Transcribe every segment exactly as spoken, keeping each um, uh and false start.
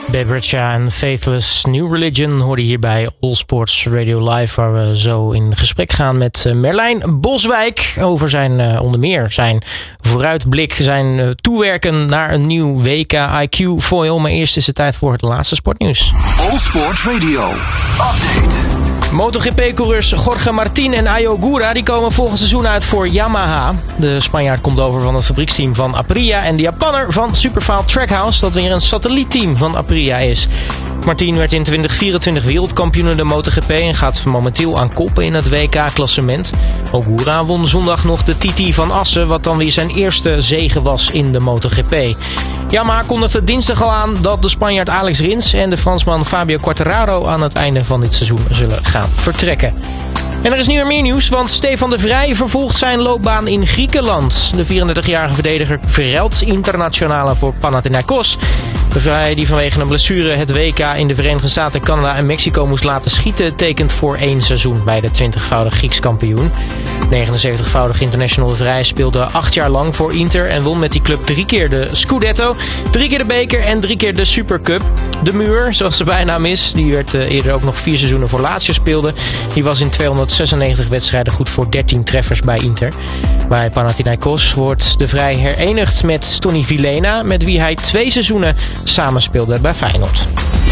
Bebrecha en Faithless New Religion hoorde hier bij All Sports Radio Live, waar we zo in gesprek gaan met Merlijn Boswijk over zijn, uh, onder meer zijn vooruitblik, zijn uh, toewerken naar een nieuw W K I Q foil. Maar eerst is het tijd voor het laatste sportnieuws. All Sports Radio Update. MotoGP-coureurs Jorge Martin en Ayo Gura die komen volgend seizoen uit voor Yamaha. De Spanjaard komt over van het fabrieksteam van Aprilia en de Japanner van Superfile Trackhouse, dat weer een satellietteam van Aprilia is. Martin werd in twintig vierentwintig wereldkampioen in de MotoGP en gaat momenteel aan kop in het W K-klassement. Ogura won zondag nog de T T van Assen, wat dan weer zijn eerste zege was in de MotoGP. Yamaha kondigde dinsdag al aan dat de Spanjaard Alex Rins en de Fransman Fabio Quartararo aan het einde van dit seizoen zullen gaan vertrekken. En er is nu weer meer nieuws, want Stefan de Vrij vervolgt zijn loopbaan in Griekenland. De vierendertigjarige verdediger verruilt internationale voor Panathinaikos. De Vrij, die vanwege een blessure het W K in de Verenigde Staten, Canada en Mexico moest laten schieten, tekent voor één seizoen bij de twintigvoudig Grieks kampioen. negenenzeventigvoudig international de Vrij speelde acht jaar lang voor Inter en won met die club drie keer de Scudetto, drie keer de beker en drie keer de Supercup. De Muur, zoals de bijnaam is, die werd uh, eerder ook nog vier seizoenen voor Lazio speelde. Die was in tweehonderdzesennegentig wedstrijden goed voor dertien treffers bij Inter. Bij Panathinaikos wordt de Vrij herenigd met Tony Vilena, met wie hij twee seizoenen samenspeelde bij Feyenoord.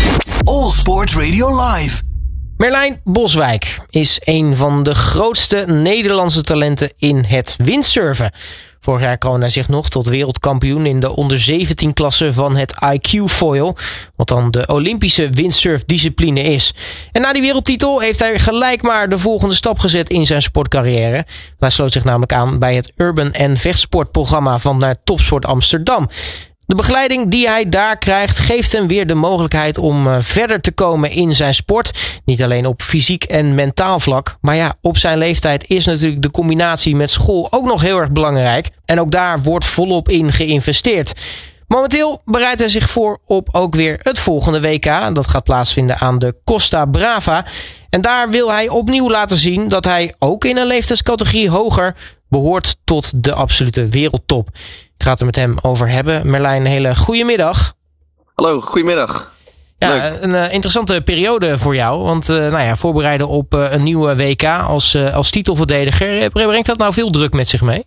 All Sports Radio Live. Merlijn Boswijk is een van de grootste Nederlandse talenten in het windsurfen. Vorig jaar kroonde hij zich nog tot wereldkampioen in de onder zeventien klasse van het I Q foil, wat dan de Olympische windsurfdiscipline is. En na die wereldtitel heeft hij gelijk maar de volgende stap gezet in zijn sportcarrière. Hij sloot zich namelijk aan bij het Urban en Vechtsportprogramma van naar Topsport Amsterdam. De begeleiding die hij daar krijgt geeft hem weer de mogelijkheid om uh, verder te komen in zijn sport. Niet alleen op fysiek en mentaal vlak. Maar ja, op zijn leeftijd is natuurlijk de combinatie met school ook nog heel erg belangrijk. En ook daar wordt volop in geïnvesteerd. Momenteel bereidt hij zich voor op ook weer het volgende W K. Dat gaat plaatsvinden aan de Costa Brava. En daar wil hij opnieuw laten zien dat hij ook in een leeftijdscategorie hoger behoort tot de absolute wereldtop. Ik ga het er met hem over hebben. Merlijn, een hele goede middag. Hallo, goedemiddag. Ja, Leuk. een uh, interessante periode voor jou. Want uh, nou ja, voorbereiden op uh, een nieuwe W K als, uh, als titelverdediger. Brengt dat nou veel druk met zich mee?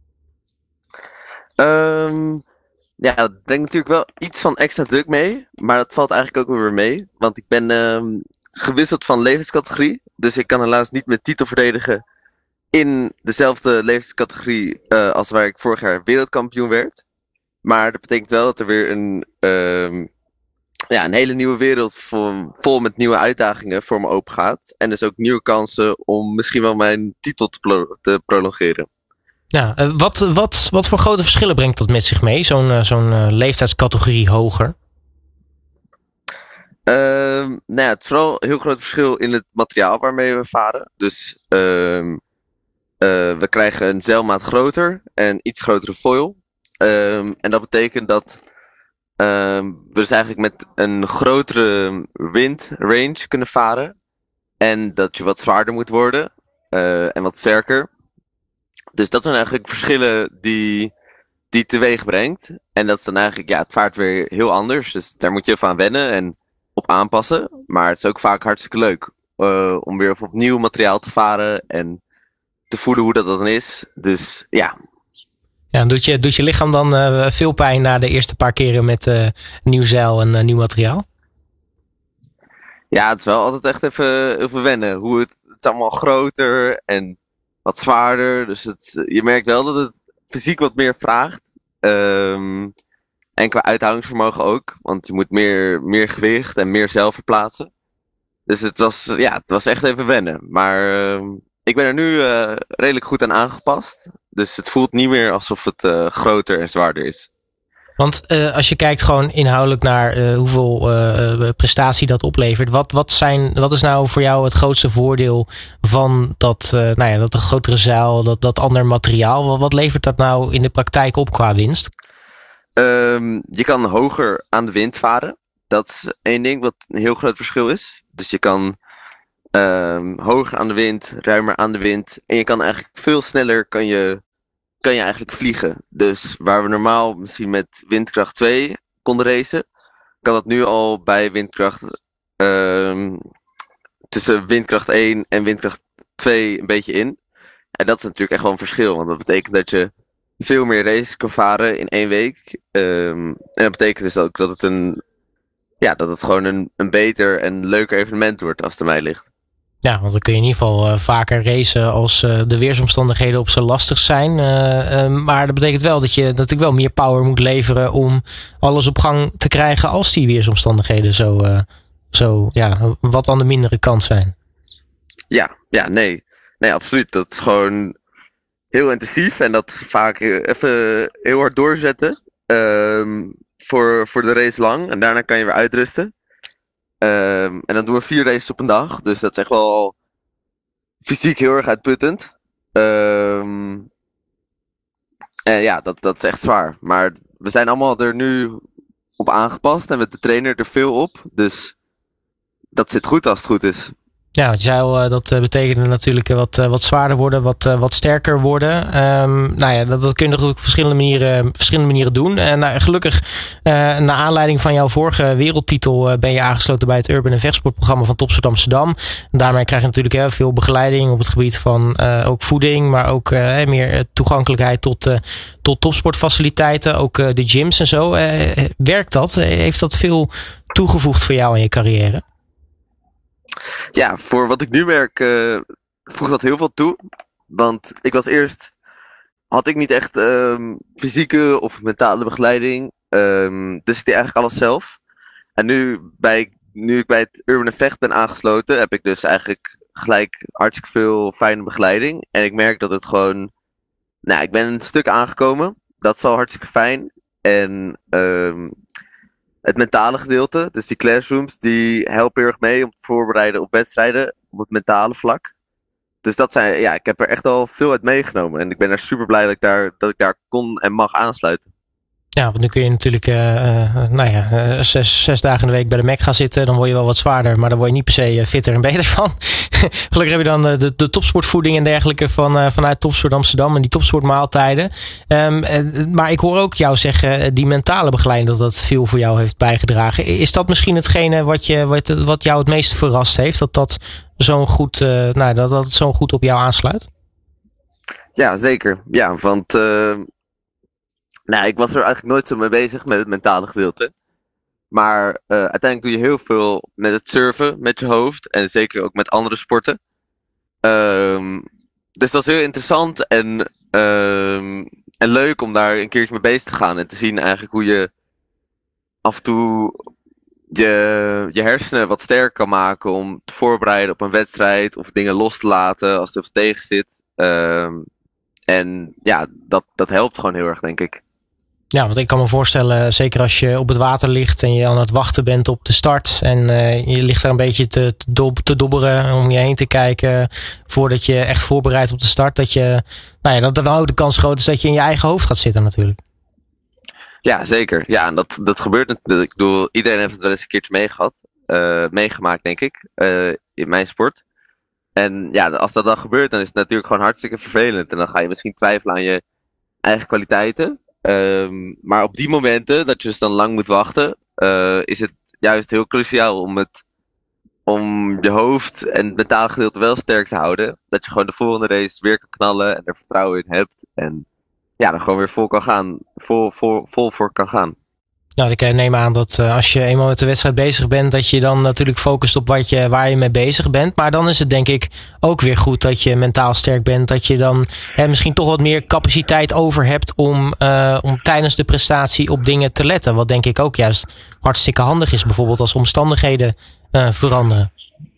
Um, ja, dat brengt natuurlijk wel iets van extra druk mee. Maar dat valt eigenlijk ook wel weer mee. Want ik ben um, gewisseld van levenscategorie. Dus ik kan helaas niet met titel verdedigen in dezelfde levenscategorie uh, als waar ik vorig jaar wereldkampioen werd. Maar dat betekent wel dat er weer een, um, ja, een hele nieuwe wereld vol, vol met nieuwe uitdagingen voor me open gaat. En dus ook nieuwe kansen om misschien wel mijn titel te, pro- te prolongeren. Ja, uh, wat, wat, wat voor grote verschillen brengt dat met zich mee? Zo'n, uh, zo'n uh, leeftijdscategorie hoger? Um, nou ja, het is vooral een heel groot verschil in het materiaal waarmee we varen. Dus um, Uh, we krijgen een zeilmaat groter en iets grotere foil. Um, en dat betekent dat um, we dus eigenlijk met een grotere windrange kunnen varen. En dat je wat zwaarder moet worden uh, en wat sterker. Dus dat zijn eigenlijk verschillen die, die het teweeg brengt. En dat is dan eigenlijk, ja, het vaart weer heel anders. Dus daar moet je even aan wennen en op aanpassen. Maar het is ook vaak hartstikke leuk uh, om weer op nieuw materiaal te varen en te voelen hoe dat dan is. Dus ja. Ja, doet je, doet je lichaam dan uh, veel pijn na de eerste paar keren met uh, nieuw zeil en uh, nieuw materiaal? Ja, het is wel altijd echt even, even wennen. Hoe het, het is allemaal groter en wat zwaarder. Dus het, je merkt wel dat het fysiek wat meer vraagt. Um, en qua uithoudingsvermogen ook. Want je moet meer, meer gewicht en meer zeil verplaatsen. Dus het was, ja, het was echt even wennen. Maar um, ik ben er nu uh, redelijk goed aan aangepast. Dus het voelt niet meer alsof het uh, groter en zwaarder is. Want uh, als je kijkt gewoon inhoudelijk naar uh, hoeveel uh, prestatie dat oplevert. Wat, wat, zijn, wat is nou voor jou het grootste voordeel van dat, uh, nou ja, dat een grotere zeil, dat, dat ander materiaal? Wat, wat levert dat nou in de praktijk op qua winst? Um, je kan hoger aan de wind varen. Dat is één ding wat een heel groot verschil is. Dus je kan um, hoger aan de wind, ruimer aan de wind. En je kan eigenlijk veel sneller kan je, kan je eigenlijk vliegen. Dus waar we normaal misschien met windkracht twee konden racen, kan dat nu al bij windkracht um, tussen windkracht één en windkracht twee een beetje in. En dat is natuurlijk echt wel een verschil. Want dat betekent dat je veel meer races kan varen in één week. Um, en dat betekent dus ook dat het een ja, dat het gewoon een, een beter en leuker evenement wordt als het aan mij ligt. Ja, want dan kun je in ieder geval uh, vaker racen als uh, de weersomstandigheden op zo lastig zijn. Uh, uh, maar dat betekent wel dat je natuurlijk wel meer power moet leveren om alles op gang te krijgen als die weersomstandigheden zo, uh, zo ja, wat aan de mindere kant zijn. Ja, ja, nee. Nee, absoluut. Dat is gewoon heel intensief en dat vaak even heel hard doorzetten. Um, voor, voor de race lang en daarna kan je weer uitrusten. Um, en dan doen we vier races op een dag. Dus dat is echt wel fysiek heel erg uitputtend. Um, en ja, dat, dat is echt zwaar. Maar we zijn allemaal er nu op aangepast en met de trainer er veel op. Dus dat zit goed als het goed is. Ja, want je zei al, dat betekende natuurlijk wat, wat zwaarder worden, wat, wat sterker worden. Um, nou ja, dat, dat kun je natuurlijk op verschillende manieren, verschillende manieren doen. En nou, gelukkig, uh, naar aanleiding van jouw vorige wereldtitel, uh, ben je aangesloten bij het Urban en Vechtsportprogramma van Topsport Amsterdam. En daarmee krijg je natuurlijk heel veel begeleiding op het gebied van uh, ook voeding, maar ook uh, meer toegankelijkheid tot, uh, tot topsportfaciliteiten, ook uh, de gyms en zo. Uh, werkt dat? Heeft dat veel toegevoegd voor jou in je carrière? Ja, voor wat ik nu merk, uh, voegt dat heel veel toe. Want ik was eerst, had ik niet echt um, fysieke of mentale begeleiding. Um, dus ik deed eigenlijk alles zelf. En nu, bij, nu ik bij het Urban Vecht ben aangesloten, heb ik dus eigenlijk gelijk hartstikke veel fijne begeleiding. En ik merk dat het gewoon, nou, ik ben een stuk aangekomen. Dat is al hartstikke fijn. En um, het mentale gedeelte, dus die classrooms, die helpen heel erg mee om te voorbereiden op wedstrijden op het mentale vlak. Dus dat zijn, ja, ik heb er echt al veel uit meegenomen. En ik ben er super blij dat ik daar, dat ik daar kon en mag aansluiten. Ja, want nu kun je natuurlijk uh, uh, nou ja, uh, zes, zes dagen in de week bij de Mac gaan zitten. Dan word je wel wat zwaarder, maar dan word je niet per se uh, fitter en beter van. Gelukkig heb je dan uh, de, de topsportvoeding en dergelijke van, uh, vanuit Topsport Amsterdam en die topsportmaaltijden. Um, uh, maar ik hoor ook jou zeggen, uh, die mentale begeleiding, dat dat veel voor jou heeft bijgedragen. Is dat misschien hetgene wat, je, wat, wat jou het meest verrast heeft? Dat dat zo'n goed, uh, nou, dat, dat het zo goed op jou aansluit? Ja, zeker. Ja, want Uh... Nou, ik was er eigenlijk nooit zo mee bezig met het mentale gedeelte. Maar uh, uiteindelijk doe je heel veel met het surfen, met je hoofd. En zeker ook met andere sporten. Um, dus dat is heel interessant en, um, en leuk om daar een keertje mee bezig te gaan. En te zien eigenlijk hoe je af en toe je, je hersenen wat sterker kan maken. Om te voorbereiden op een wedstrijd. Of dingen los te laten als er wat tegen zit. Um, en ja, dat, dat helpt gewoon heel erg, denk ik. Ja, want ik kan me voorstellen, zeker als je op het water ligt en je aan het wachten bent op de start en uh, je ligt daar een beetje te, te, dob, te dobberen om je heen te kijken voordat je echt voorbereidt op de start, dat je, nou ja, dat dan ook de kans groot is dat je in je eigen hoofd gaat zitten natuurlijk. Ja, zeker. Ja, en dat, dat gebeurt natuurlijk. Ik bedoel, iedereen heeft het wel eens een keertje meegehad, uh, meegemaakt, denk ik, uh, in mijn sport. En ja, als dat dan gebeurt, dan is het natuurlijk gewoon hartstikke vervelend en dan ga je misschien twijfelen aan je eigen kwaliteiten. Um, maar op die momenten, dat je dus dan lang moet wachten, uh, is het juist heel cruciaal om het, om je hoofd en het mentale gedeelte wel sterk te houden. Dat je gewoon de volgende race weer kan knallen en er vertrouwen in hebt. En ja, dan gewoon weer vol kan gaan, vol, vol, vol voor kan gaan. Nou, ik neem aan dat uh, als je eenmaal met de wedstrijd bezig bent, dat je dan natuurlijk focust op wat je, waar je mee bezig bent. Maar dan is het denk ik ook weer goed dat je mentaal sterk bent. Dat je dan hè, misschien toch wat meer capaciteit over hebt om, uh, om tijdens de prestatie op dingen te letten. Wat denk ik ook juist hartstikke handig is, bijvoorbeeld als omstandigheden uh, veranderen.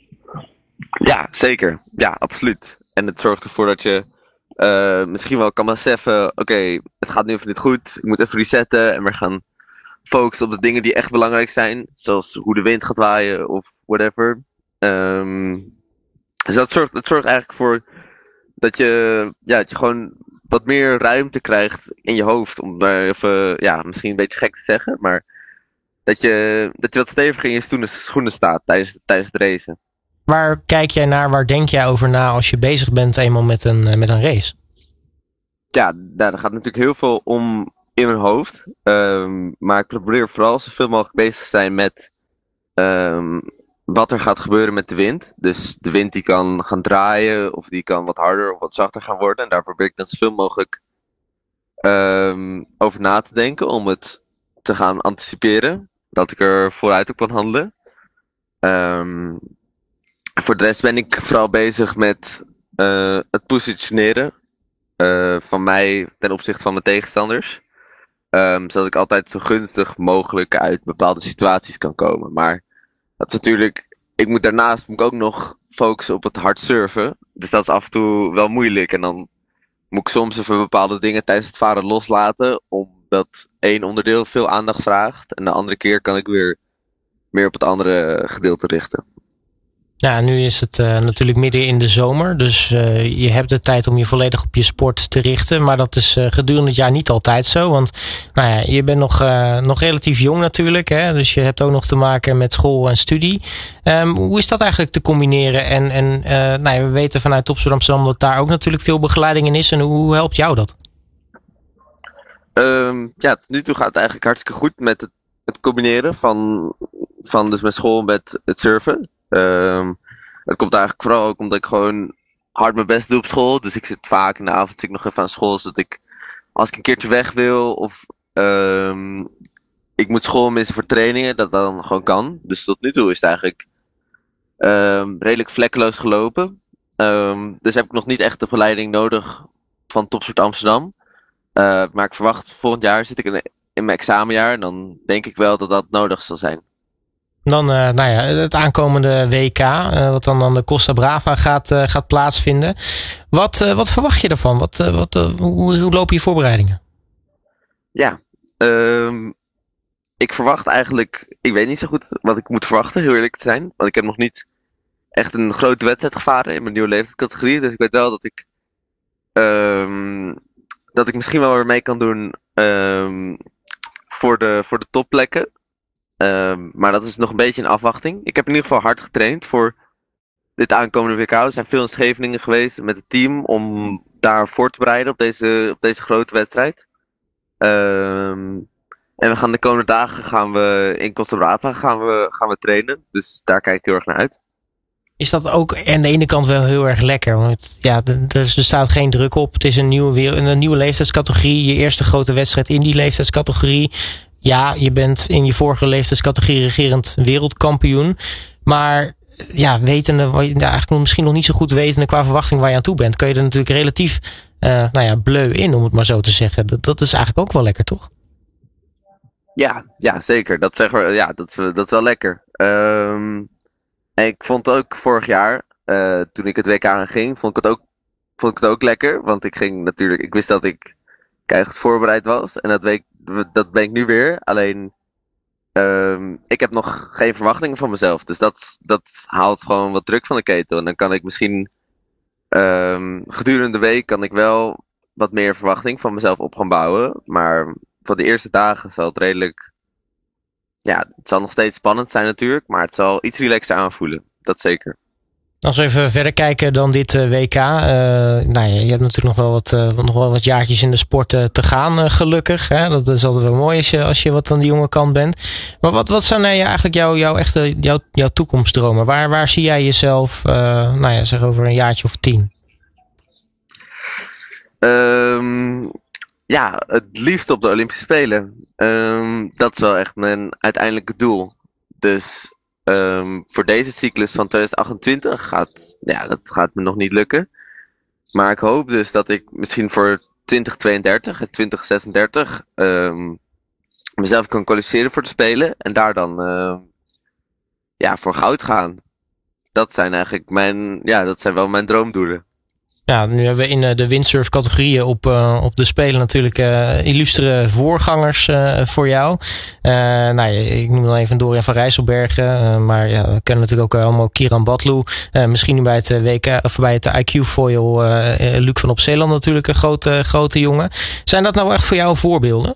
Ja, zeker. Ja, absoluut. En het zorgt ervoor dat je uh, misschien wel kan beseffen, oké, okay, het gaat nu even niet goed. Ik moet even resetten en we gaan focus op de dingen die echt belangrijk zijn. Zoals hoe de wind gaat waaien of whatever. Um, dus dat zorgt, dat zorgt eigenlijk voor dat je, ja, dat je gewoon wat meer ruimte krijgt in je hoofd. Om daar even, ja, misschien een beetje gek te zeggen. Maar dat je, dat je wat steviger in je schoenen, schoenen staat tijdens, tijdens het racen. Waar kijk jij naar, waar denk jij over na als je bezig bent eenmaal met een, met een race? Ja, daar gaat natuurlijk heel veel om in mijn hoofd. Um, maar ik probeer vooral zoveel mogelijk bezig te zijn met um, wat er gaat gebeuren met de wind. Dus de wind die kan gaan draaien of die kan wat harder of wat zachter gaan worden. En daar probeer ik dan zoveel mogelijk um, over na te denken om het te gaan anticiperen. Dat ik er vooruit op kan handelen. Um, voor de rest ben ik vooral bezig met uh, het positioneren uh, van mij ten opzichte van mijn tegenstanders. Um, zodat ik altijd zo gunstig mogelijk uit bepaalde situaties kan komen. Maar dat is natuurlijk, ik moet daarnaast moet ik ook nog focussen op het hard surfen. Dus dat is af en toe wel moeilijk. En dan moet ik soms even bepaalde dingen tijdens het varen loslaten. Omdat één onderdeel veel aandacht vraagt. En de andere keer kan ik weer meer op het andere gedeelte richten. Ja, nu is het uh, natuurlijk midden in de zomer. Dus uh, je hebt de tijd om je volledig op je sport te richten. Maar dat is uh, gedurende het jaar niet altijd zo. Want nou ja, je bent nog, uh, nog relatief jong natuurlijk. Hè? Dus je hebt ook nog te maken met school en studie. Um, hoe is dat eigenlijk te combineren? En, en uh, nou ja, we weten vanuit Topsport Amsterdam dat daar ook natuurlijk veel begeleiding in is. En hoe helpt jou dat? Um, ja, tot nu toe gaat het eigenlijk hartstikke goed met het, het combineren van, van dus mijn school met het surfen. Um, het komt eigenlijk vooral ook omdat ik gewoon hard mijn best doe op school. Dus ik zit vaak in de avond zit ik nog even aan school. Zodat ik, als ik een keertje weg wil of um, ik moet school missen voor trainingen, dat dat dan gewoon kan. Dus tot nu toe is het eigenlijk um, redelijk vlekkeloos gelopen. Um, dus heb ik nog niet echt de begeleiding nodig van Topsport Amsterdam. Uh, maar ik verwacht volgend jaar zit ik in, in mijn examenjaar. En dan denk ik wel dat dat nodig zal zijn. Dan uh, nou ja, het aankomende W K, uh, wat dan aan de Costa Brava gaat, uh, gaat plaatsvinden. Wat, uh, wat verwacht je ervan? Wat, uh, wat, uh, hoe, hoe lopen je voorbereidingen? Ja, um, ik verwacht eigenlijk, ik weet niet zo goed wat ik moet verwachten, heel eerlijk te zijn. Want ik heb nog niet echt een grote wedstrijd gevaren in mijn nieuwe leeftijdscategorie. Dus ik weet wel dat ik, um, dat ik misschien wel weer mee kan doen um, voor, de, voor de topplekken. Um, maar dat is nog een beetje een afwachting. Ik heb in ieder geval hard getraind voor dit aankomende W K. We zijn veel in Scheveningen geweest met het team om daar voor te bereiden op deze, op deze grote wedstrijd. Um, en we gaan de komende dagen gaan we in Costa Brava gaan we, gaan we trainen. Dus daar kijk ik heel erg naar uit. Is dat ook aan de ene kant wel heel erg lekker? Want ja, er staat geen druk op. Het is een nieuwe, een nieuwe leeftijdscategorie. Je eerste grote wedstrijd in die leeftijdscategorie. Ja, je bent in je vorige leeftijdscategorie regerend wereldkampioen. Maar ja, wetende, ja, eigenlijk misschien nog niet zo goed wetende qua verwachting waar je aan toe bent, kun je er natuurlijk relatief uh, nou ja, bleu in, om het maar zo te zeggen. Dat, dat is eigenlijk ook wel lekker, toch? Ja, ja zeker. Dat, zeggen we, ja, dat, dat is wel lekker. Um, en ik vond ook vorig jaar, uh, toen ik het W K aan ging, vond ik het ook, vond ik het ook lekker. Want ik ging natuurlijk, ik wist dat ik keihard voorbereid was. En dat, weet, dat ben ik nu weer. Alleen, um, ik heb nog geen verwachtingen van mezelf. Dus dat, dat haalt gewoon wat druk van de ketel. En dan kan ik misschien um, gedurende de week kan ik wel wat meer verwachting van mezelf op gaan bouwen. Maar voor de eerste dagen zal het redelijk, ja, het zal nog steeds spannend zijn natuurlijk. Maar het zal iets relaxter aanvoelen. Dat zeker. Als we even verder kijken dan dit uh, W K. Uh, nou ja, je hebt natuurlijk nog wel wat, uh, nog wel wat jaartjes in de sport uh, te gaan, uh, gelukkig. Hè? Dat is altijd wel mooi als je, als je wat aan de jonge kant bent. Maar wat, wat zijn nou ja, eigenlijk jouw, jouw, echte, jouw, jouw toekomstdromen? Waar, waar zie jij jezelf, uh, nou ja, zeg over een jaartje of tien? Um, ja, het liefst op de Olympische Spelen. Um, dat is wel echt mijn uiteindelijke doel. Dus Um, voor deze cyclus van twintig achtentwintig gaat, ja, dat gaat me nog niet lukken. Maar ik hoop dus dat ik misschien voor twintig tweeëndertig en twintig zesendertig um, mezelf kan kwalificeren voor de Spelen. En daar dan uh, ja, voor goud gaan. Dat zijn eigenlijk mijn, ja, dat zijn wel mijn droomdoelen. Ja, nu hebben we in de windsurf categorieën op, uh, op de Spelen natuurlijk uh, illustere voorgangers uh, voor jou. Uh, nou, ik noem dan even Dorian van Rijsselbergen. Uh, maar ja, we kennen natuurlijk ook allemaal Kieran Batlu. Uh, misschien nu bij het W K of bij het I Q foil uh, Luc van op Zeeland natuurlijk een grote, grote jongen. Zijn dat nou echt voor jou voorbeelden?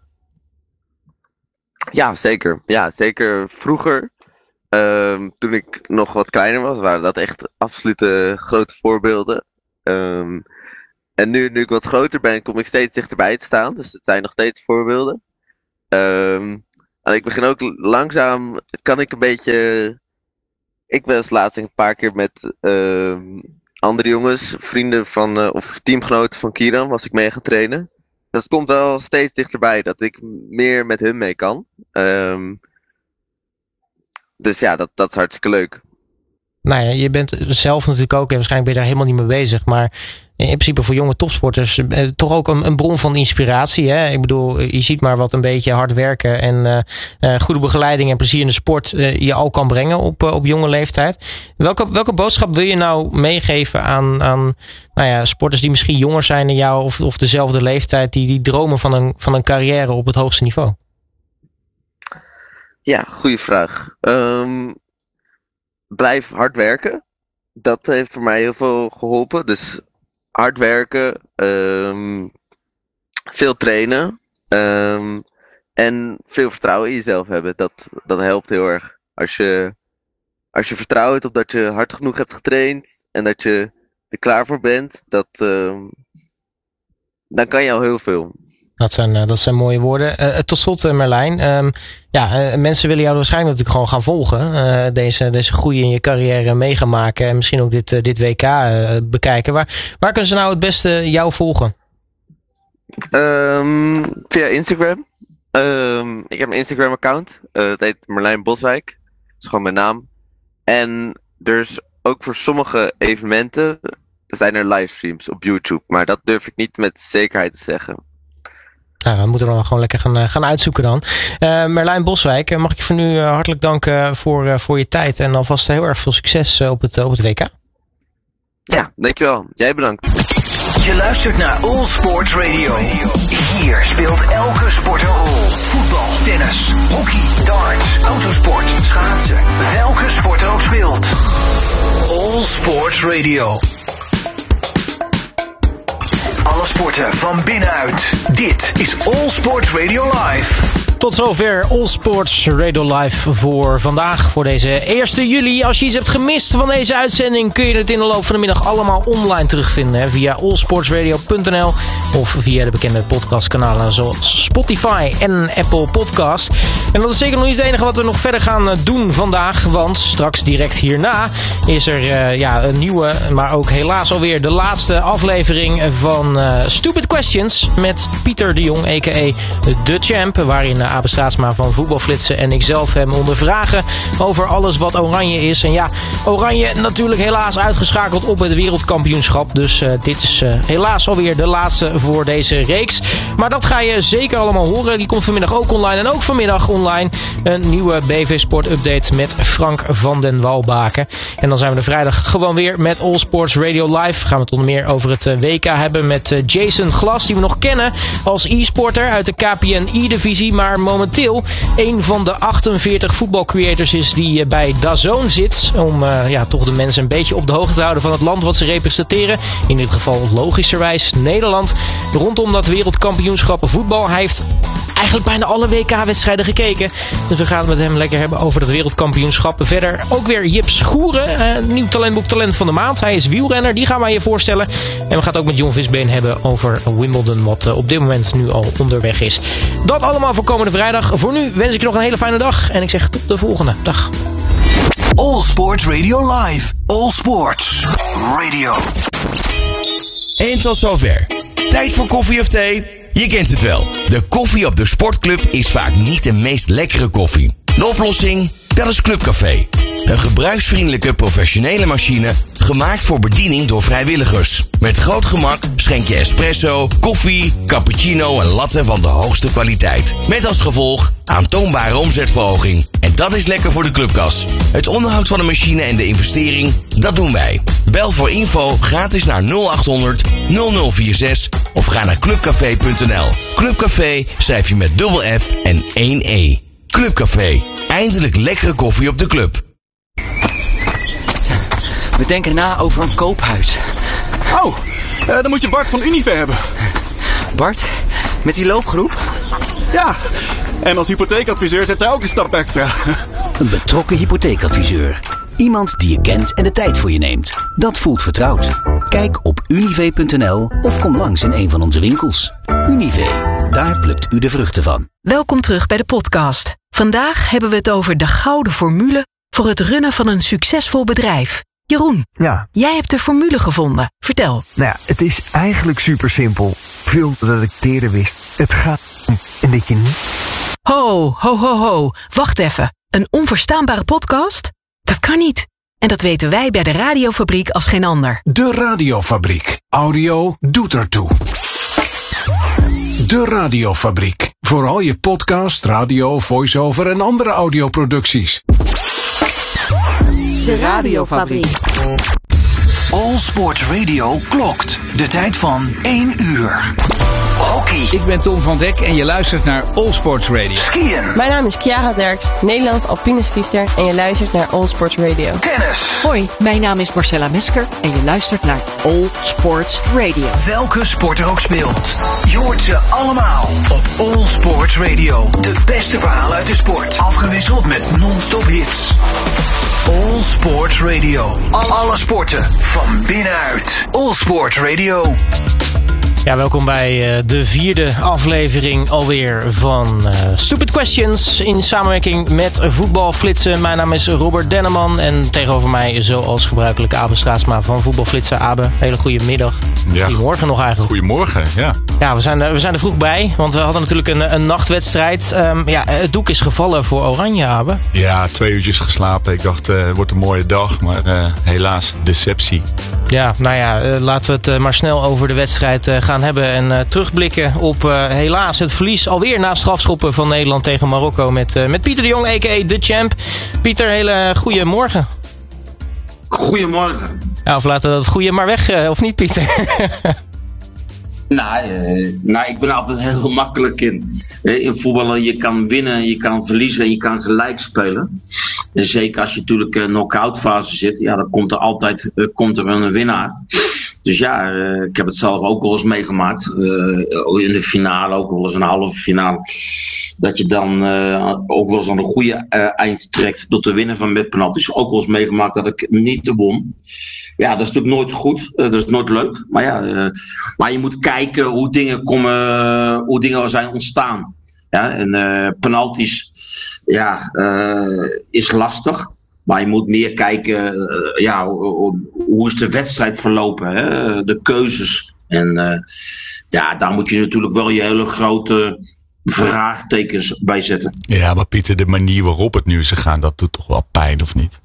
Ja, zeker. Ja, zeker vroeger. Uh, toen ik nog wat kleiner was, waren dat echt absolute grote voorbeelden. Um, en nu, nu ik wat groter ben, kom ik steeds dichterbij te staan. Dus het zijn nog steeds voorbeelden. Um, en ik begin ook langzaam, kan ik een beetje... Ik was laatst een paar keer met uh, andere jongens, vrienden van, uh, of teamgenoten van Kieran, was ik mee gaan trainen. Dus het komt wel steeds dichterbij dat ik meer met hun mee kan. Um, dus ja, dat, dat is hartstikke leuk. Nou ja, je bent zelf natuurlijk ook, en waarschijnlijk ben je daar helemaal niet mee bezig, maar in principe voor jonge topsporters eh, toch ook een, een bron van inspiratie. Hè? Ik bedoel, je ziet maar wat een beetje hard werken en uh, uh, goede begeleiding en plezier in de sport uh, je al kan brengen op, uh, op jonge leeftijd. Welke, welke boodschap wil je nou meegeven aan, aan nou ja, sporters die misschien jonger zijn dan jou of, of dezelfde leeftijd, die, die dromen van een, van een carrière op het hoogste niveau? Ja, goede vraag. Um, blijf hard werken. Dat heeft voor mij heel veel geholpen. Dus hard werken, um, veel trainen um, en veel vertrouwen in jezelf hebben. Dat, dat helpt heel erg. Als je, als je vertrouwt op dat je hard genoeg hebt getraind en dat je er klaar voor bent, dat, um, dan kan je al heel veel. Dat zijn, uh, dat zijn mooie woorden. Uh, tot slot, uh, Merlijn. Um, ja, uh, mensen willen jou waarschijnlijk natuurlijk gewoon gaan volgen. Uh, deze, deze groei in je carrière mee gaan maken. En misschien ook dit, uh, dit W K uh, bekijken. Waar, waar kunnen ze nou het beste jou volgen? Um, via Instagram. Um, ik heb een Instagram account. Uh, het heet Merlijn Boswijk. Dat is gewoon mijn naam. En dus ook voor sommige evenementen zijn er livestreams op YouTube. Maar dat durf ik niet met zekerheid te zeggen. Nou, dan moeten we dan gewoon lekker gaan, gaan uitzoeken dan. Uh, Merlijn Boswijk, mag ik je voor nu uh, hartelijk danken voor, uh, voor je tijd. En alvast heel erg veel succes uh, op, het, uh, op het W K. Ja, dankjewel. Jij bedankt. Je luistert naar All Sports Radio. Hier speelt elke sport een rol. Voetbal, tennis, hockey, darts, autosport, schaatsen. Welke sport er ook speelt. All Sports Radio. Alle sporten van binnenuit. Dit is All Sports Radio Live. Tot zover All Sports Radio Live voor vandaag, voor deze eerste juli. Als je iets hebt gemist van deze uitzending, kun je het in de loop van de middag allemaal online terugvinden. Hè, via allsportsradio punt n l of via de bekende podcastkanalen zoals Spotify en Apple Podcast. En dat is zeker nog niet het enige wat we nog verder gaan doen vandaag. Want straks direct hierna is er uh, ja, een nieuwe, maar ook helaas alweer de laatste aflevering van uh, Stupid Questions met Pieter de Jong, a k a. The Champ, waarin uh, Abe Straatsma van Voetbalflitsen en ikzelf hem ondervragen over alles wat Oranje is. En ja, Oranje natuurlijk helaas uitgeschakeld op het wereldkampioenschap. Dus uh, dit is uh, helaas alweer de laatste voor deze reeks. Maar dat ga je zeker allemaal horen. Die komt vanmiddag ook online en ook vanmiddag online een nieuwe B V Sport update met Frank van den Walbaken. En dan zijn we de vrijdag gewoon weer met All Sports Radio Live. Gaan we het onder meer over het uh, W K hebben met uh, Jason Glas, die we nog kennen als e-sporter uit de K P N I-divisie, maar momenteel een van de achtenveertig voetbalcreators is die uh, bij DAZN zit, om uh, ja, toch de mensen een beetje op de hoogte te houden van het land wat ze representeren. In dit geval logischerwijs Nederland. Rondom dat wereldkampioenschap voetbal. Hij heeft eigenlijk bijna alle W K-wedstrijden gekeken. Dus we gaan het met hem lekker hebben over dat wereldkampioenschap. Verder ook weer Jip Schoeren, uh, nieuw talentboek Talent van de Maand. Hij is wielrenner, die gaan wij je voorstellen. En we gaan het ook met John Visbeen hebben over Wimbledon, wat uh, op dit moment nu al onderweg is. Dat allemaal voor komende vrijdag. Voor nu wens ik je nog een hele fijne dag. En ik zeg tot de volgende dag. All Sports Radio Live. All Sports Radio. En tot zover. Tijd voor koffie of thee? Je kent het wel. De koffie op de sportclub is vaak niet de meest lekkere koffie. De oplossing? Dat is Clubcafé. Een gebruiksvriendelijke professionele machine gemaakt voor bediening door vrijwilligers. Met groot gemak schenk je espresso, koffie, cappuccino en latte van de hoogste kwaliteit. Met als gevolg aantoonbare omzetverhoging. En dat is lekker voor de clubkas. Het onderhoud van de machine en de investering, dat doen wij. Bel voor info gratis naar nul acht honderd nul nul vier zes of ga naar clubcafé punt n l. Clubcafé schrijf je met dubbel F en één E. Clubcafé. Eindelijk lekkere koffie op de club. We denken na over een koophuis. Oh, uh, dan moet je Bart van Unive hebben. Bart? Met die loopgroep? Ja, en als hypotheekadviseur zet hij ook een stap extra. Een betrokken hypotheekadviseur. Iemand die je kent en de tijd voor je neemt. Dat voelt vertrouwd. Kijk op unive punt n l of kom langs in een van onze winkels. Unive, daar plukt u de vruchten van. Welkom terug bij de podcast. Vandaag hebben we het over de gouden formule voor het runnen van een succesvol bedrijf. Jeroen, ja. Jij hebt de formule gevonden. Vertel. Nou ja, het is eigenlijk super simpel. Veel dat ik eerder wist. Het gaat om en dat je niet... Ho, ho, ho, ho. Wacht even. Een onverstaanbare podcast? Dat kan niet. En dat weten wij bij de Radiofabriek als geen ander. De Radiofabriek. Audio doet ertoe. De Radiofabriek. Voor al je podcast, radio, voice-over en andere audioproducties. De Radiofabriek. All Sports Radio klokt. De tijd van één uur. Hockey. Ik ben Tom van Dek en je luistert naar All Sports Radio. Skiën. Mijn naam is Chiara Derks, Nederlands alpineskiester en je luistert naar All Sports Radio. Tennis. Hoi, mijn naam is Marcella Mesker en je luistert naar All Sports Radio. Welke sport er ook speelt, je hoort ze allemaal op All Sports Radio. De beste verhalen uit de sport, afgewisseld met non-stop hits. All Sports Radio. Alle sporten van binnenuit. All Sports Radio. Ja, welkom bij uh, de vierde aflevering alweer van uh, Stupid Questions in samenwerking met Voetbalflitsen. Mijn naam is Robert Denneman en tegenover mij zoals gebruikelijk Abe Straatsma van Voetbalflitsen. Abe, hele goede middag. Ja. Goedemorgen nog eigenlijk. Goedemorgen, ja. Ja, we zijn, we zijn er vroeg bij, want we hadden natuurlijk een, een nachtwedstrijd. Um, ja, het doek is gevallen voor Oranje, Abe. Ja, twee uurtjes geslapen. Ik dacht, uh, het wordt een mooie dag, maar uh, helaas deceptie. Ja, nou ja, uh, laten we het uh, maar snel over de wedstrijd uh, gaan hebben en uh, terugblikken op uh, helaas het verlies alweer na strafschoppen van Nederland tegen Marokko met, uh, met Pieter de Jong, a k a. de champ. Pieter, hele goede morgen. Goedemorgen. Ja, of laten we dat goede maar weg, uh, of niet Pieter? Nou, uh, nou, ik ben altijd heel makkelijk in. Uh, in voetballen, je kan winnen, je kan verliezen en je kan gelijk spelen. En zeker als je natuurlijk in uh, knock-out fase zit, ja, dan komt er altijd uh, komt er een winnaar. Dus ja, uh, ik heb het zelf ook wel eens meegemaakt. Uh, in de finale, ook wel eens een halve finale. Dat je dan uh, ook wel eens aan de goede uh, eind trekt door te winnen van met penalties. Ook wel eens meegemaakt dat ik niet won. Ja, dat is natuurlijk nooit goed. Uh, dat is nooit leuk. Maar ja, uh, maar je moet kijken hoe dingen komen, uh, hoe dingen zijn ontstaan. Ja, en uh, penalties, ja, uh, is lastig. Maar je moet meer kijken, uh, ja, hoe, hoe is de wedstrijd verlopen, hè? De keuzes. En uh, ja, daar moet je natuurlijk wel je hele grote vraagtekens bij zetten. Ja, maar Pieter, de manier waarop het nu is gegaan, dat doet toch wel pijn, of niet?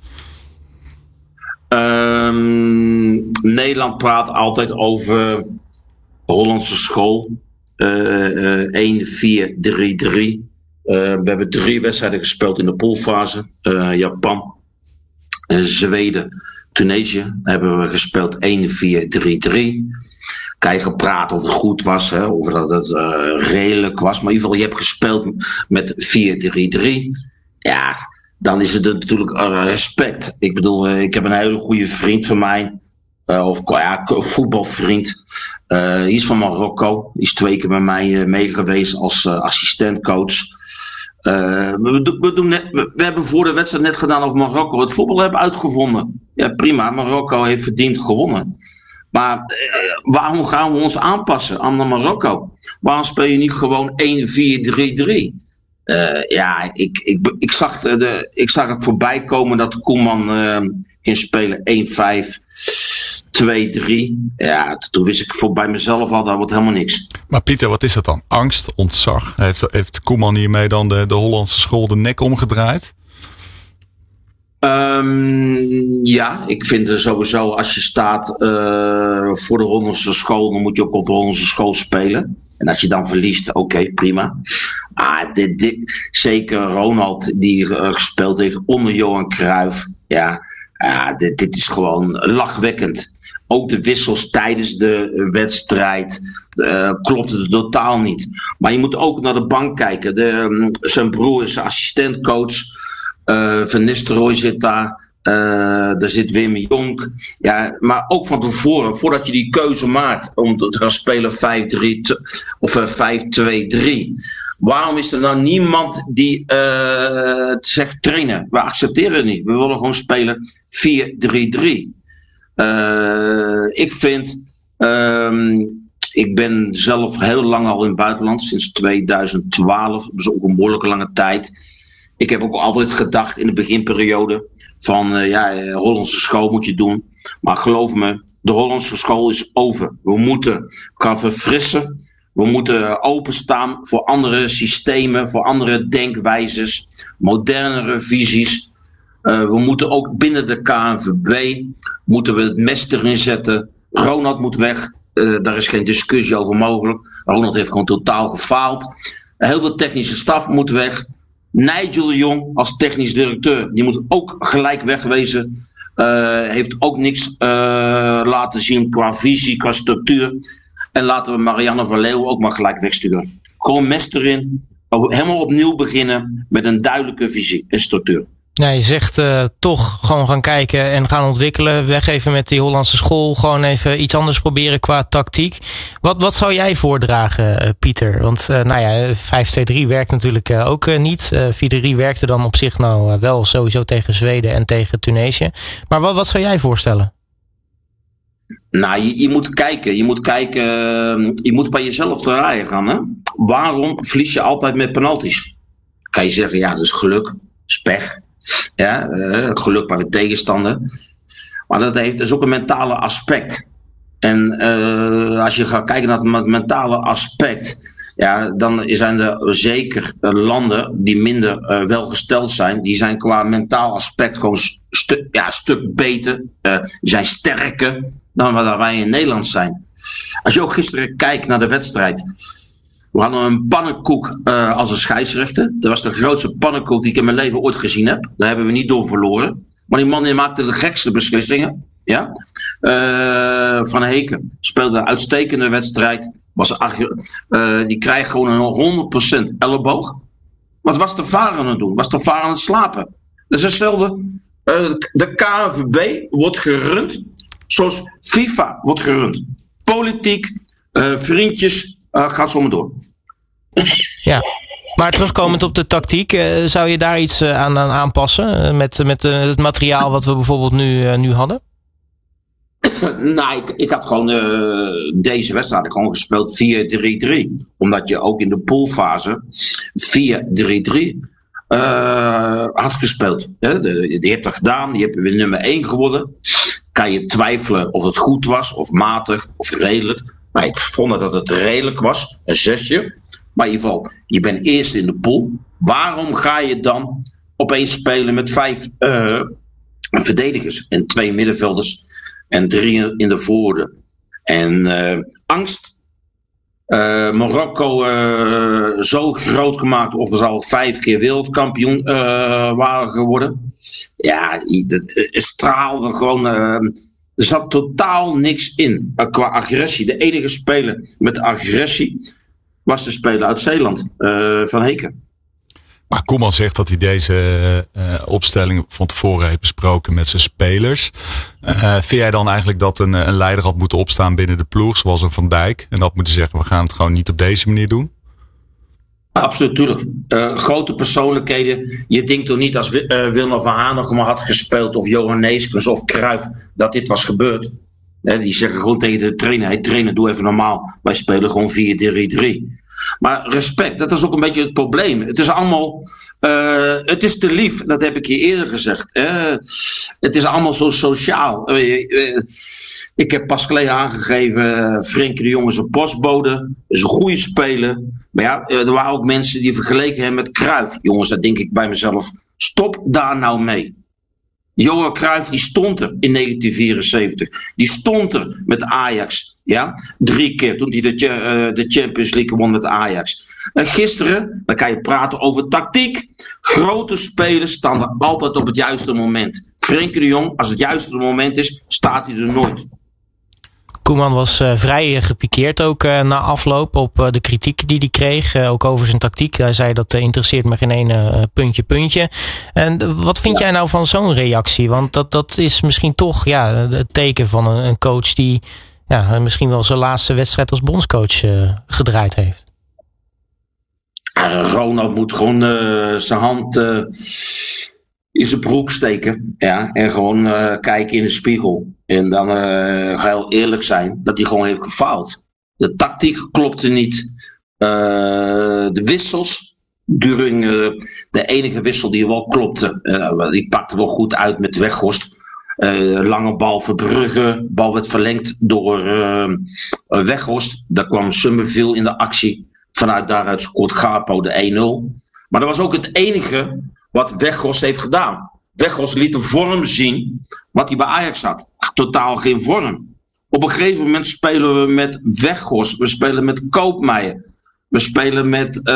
Um, Nederland praat altijd over Hollandse school. Uh, uh, één vier drie drie. Uh, we hebben drie wedstrijden gespeeld in de poolfase. Uh, Japan, uh, Zweden, Tunesië hebben we gespeeld één vier drie drie. Kan je gepraat of het goed was, hè, of dat het uh, redelijk was. Maar in ieder geval, je hebt gespeeld met vier drie drie. Ja, dan is het natuurlijk uh, respect. Ik bedoel, uh, ik heb een hele goede vriend van mij. Uh, of ja, voetbalvriend. Uh, die is van Marokko. Die is twee keer bij mij uh, mee geweest als uh, assistentcoach. Uh, we, we, doen net, we, we hebben voor de wedstrijd net gedaan over Marokko. Het voetbal hebben uitgevonden. Ja, prima. Marokko heeft verdiend gewonnen. Maar uh, waarom gaan we ons aanpassen aan Marokko? Waarom speel je niet gewoon één vier drie drie? Uh, ja, ik, ik, ik, zag de, ik zag het voorbij komen dat Koeman uh, ging spelen één vijf twee drie. Ja, toen wist ik voor bij mezelf al, dat wordt helemaal niks. Maar Pieter, wat is dat dan? Angst, ontzag? Heeft, heeft Koeman hiermee dan de, de Hollandse school de nek omgedraaid? Um, ja, ik vind er sowieso, als je staat uh, voor de Hollandse school, dan moet je ook op de Hollandse school spelen. En als je dan verliest, oké, okay, prima. Ah, dit, dit, zeker Ronald, die uh, gespeeld heeft onder Johan Cruijff. Ja, uh, dit, dit is gewoon lachwekkend. Ook de wissels tijdens de wedstrijd uh, klopte totaal niet. Maar je moet ook naar de bank kijken. De, um, zijn broer is assistentcoach. Uh, Van Nistelrooy zit daar. Uh, daar zit Wim Jonk. Ja, maar ook van tevoren, voordat je die keuze maakt om te gaan spelen vijf drie of uh, vijf twee drie. Waarom is er nou niemand die uh, zegt trainen? We accepteren het niet. We willen gewoon spelen vier drie drie. Uh, ik vind... Um, ik ben zelf heel lang al in het buitenland. Sinds tweeduizend twaalf. Dus ook een behoorlijke lange tijd. Ik heb ook altijd gedacht in de beginperiode. Van uh, ja, Hollandse school moet je doen. Maar geloof me. De Hollandse school is over. We moeten gaan verfrissen. We moeten openstaan voor andere systemen, voor andere denkwijzes, modernere visies. Uh, we moeten ook binnen de K N V B moeten we het mes erin zetten. Ronald moet weg. Uh, daar is geen discussie over mogelijk. Ronald heeft gewoon totaal gefaald. Heel veel technische staf moet weg. Nigel de Jong als technisch directeur, die moet ook gelijk wegwezen. Uh, heeft ook niks uh, laten zien qua visie, qua structuur. En laten we Marianne van Leeuwen ook maar gelijk wegsturen. Gewoon mes erin. Helemaal opnieuw beginnen met een duidelijke visie en structuur. Ja, je zegt uh, toch gewoon gaan kijken en gaan ontwikkelen. Weggeven met die Hollandse school. Gewoon even iets anders proberen qua tactiek. Wat, wat zou jij voordragen, uh, Pieter? Want uh, nou ja, vijf twee drie werkt natuurlijk uh, ook uh, niet. Uh, vier drie werkte dan op zich nou uh, wel sowieso tegen Zweden en tegen Tunesië. Maar wat, wat zou jij voorstellen? Nou, je, je moet kijken. Je moet kijken. Je moet bij jezelf te raaien gaan. Hè? Waarom verlies je altijd met penalties? Kan je zeggen, ja, dat is geluk. Dat is pech. Ja, uh, geluk bij de tegenstander. Maar dat heeft dus ook een mentale aspect. En uh, als je gaat kijken naar het mentale aspect. Ja, dan zijn er zeker landen die minder uh, welgesteld zijn. Die zijn qua mentaal aspect gewoon stu- ja, een stuk beter. Uh, die zijn sterker dan waar wij in Nederland zijn. Als je ook gisteren kijkt naar de wedstrijd. We hadden een pannenkoek uh, als een scheidsrechter. Dat was de grootste pannenkoek die ik in mijn leven ooit gezien heb. Daar hebben we niet door verloren. Maar die man die maakte de gekste beslissingen. Ja? Uh, Van Heken speelde een uitstekende wedstrijd. Was, uh, die krijgt gewoon een honderd procent elleboog. Wat was de V A R aan het doen? Was de V A R aan het slapen? Dat is hetzelfde. Uh, de K N V B wordt gerund zoals FIFA wordt gerund. Politiek, uh, vriendjes, uh, gaat zo maar door. Ja, maar terugkomend op de tactiek, uh, zou je daar iets uh, aan, aan aanpassen? Uh, met met uh, het materiaal wat we bijvoorbeeld nu, uh, nu hadden? Nou, ik, ik had gewoon uh, deze wedstrijd gewoon gespeeld vier drie drie. Omdat je ook in de poolfase vier drie drie uh, had gespeeld. Hè? De, die hebt dat gedaan, die hebt weer nummer één geworden. Kan je twijfelen of het goed was, of matig, of redelijk. Maar ik vond dat het redelijk was, een zesje. Maar in ieder geval, je bent eerst in de pool. Waarom ga je dan opeens spelen met vijf uh, verdedigers en twee middenvelders en drie in de voorde? En uh, angst. Uh, Marokko uh, zo groot gemaakt of ze al vijf keer wereldkampioen uh, waren geworden. Ja, het straalde gewoon. Uh, er zat totaal niks in uh, qua agressie. De enige speler met agressie was de speler uit Zeeland, uh, Van Heken. Maar Koeman zegt dat hij deze uh, opstelling van tevoren heeft besproken met zijn spelers. Uh, vind jij dan eigenlijk dat een, een leider had moeten opstaan binnen de ploeg, zoals een Van Dijk, en dat moeten zeggen, we gaan het gewoon niet op deze manier doen? Absoluut, tuurlijk. Uh, grote persoonlijkheden. Je denkt toch niet als uh, Wilma van Hanegem had gespeeld, of Johan Neeskens of Cruijff, dat dit was gebeurd. Uh, die zeggen gewoon tegen de trainer, hey trainer, doe even normaal. Wij spelen gewoon vier drie drie. Maar respect, dat is ook een beetje het probleem. Het is allemaal, uh, het is te lief, dat heb ik je eerder gezegd. Uh, het is allemaal zo sociaal. Uh, uh, ik heb pas geleden aangegeven, uh, Frenkie de Jong is een postbode, is een goede speler. Maar ja, uh, er waren ook mensen die vergeleken hebben met Cruijff. Jongens, dat denk ik bij mezelf, stop daar nou mee. Johan Cruijff, die stond er in negentien vierenzeventig. Die stond er met Ajax. Ja? Drie keer toen hij de, uh, de Champions League won met Ajax. En gisteren, dan kan je praten over tactiek. Grote spelers staan er altijd op het juiste moment. Frenkie de Jong, als het juiste moment is, staat hij er nooit. Koeman was uh, vrij gepikeerd ook uh, na afloop op uh, de kritiek die hij kreeg. Uh, ook over zijn tactiek. Hij zei dat uh, interesseert me geen ene uh, puntje puntje. En uh, wat vind ja. jij nou van zo'n reactie? Want dat, dat is misschien toch ja, het teken van een, een coach die ja, misschien wel zijn laatste wedstrijd als bondscoach uh, gedraaid heeft. Uh, Ronald moet gewoon uh, zijn hand... Uh, in zijn broek steken. Ja, en gewoon uh, kijken in de spiegel. En dan uh, heel eerlijk zijn dat hij gewoon heeft gefaald. De tactiek klopte niet. Uh, de wissels. During uh, de enige wissel die wel klopte. Uh, die pakte wel goed uit met Weghorst. Uh, lange bal Verbrugge. Bal werd verlengd door uh, Weghorst. Daar kwam Summerville in de actie. Vanuit daaruit scoort Gapo de één nul. Maar dat was ook het enige wat Weghorst heeft gedaan. Weghorst liet de vorm zien wat hij bij Ajax had. Totaal geen vorm. Op een gegeven moment spelen we met Weghorst. We spelen met Koopmeijer. We spelen met... Uh,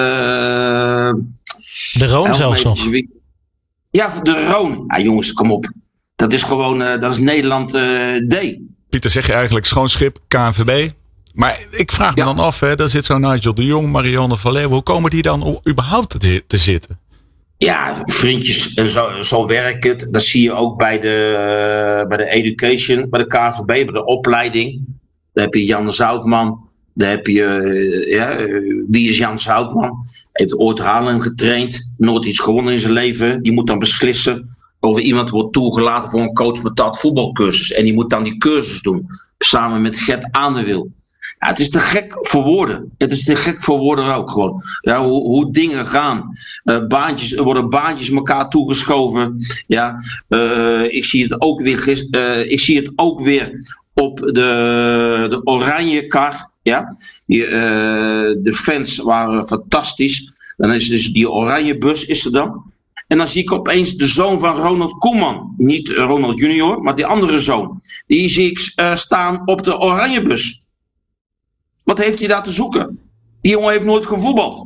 de Roon zelfs nog. Ja, de Roon. Ja, jongens, kom op. Dat is gewoon... Uh, dat is Nederland uh, D. Pieter, zeg je eigenlijk schoon schip, K N V B? Maar ik vraag me ja. dan af, hè, daar zit zo Nigel de Jong, Marianne van Leeuwen. Hoe komen die dan überhaupt te, te zitten? Ja, vriendjes, zo, zo werkt het. Dat zie je ook bij de, uh, bij de education, bij de K N V B, bij de opleiding. Daar heb je Jan Zoutman. Daar heb je, uh, ja, uh, wie is Jan Zoutman? Heeft ooit Haarlem getraind, nooit iets gewonnen in zijn leven. Die moet dan beslissen of iemand wordt toegelaten voor een coach betaald voetbalcursus. En die moet dan die cursus doen, samen met Gert Aandewiel. Ja, het is te gek voor woorden. Het is te gek voor woorden ook gewoon. Ja, hoe, hoe dingen gaan. Uh, baantjes, er worden baantjes elkaar toegeschoven. Ja, uh, ik zie het ook weer. Uh, ik zie het ook weer op de, de oranje kar. Ja, die, uh, de fans waren fantastisch. Dan is dus die oranje bus is er dan. En dan zie ik opeens de zoon van Ronald Koeman. Niet Ronald junior, maar die andere zoon. Die zie ik uh, staan op de oranje bus. Wat heeft hij daar te zoeken? Die jongen heeft nooit gevoetbald.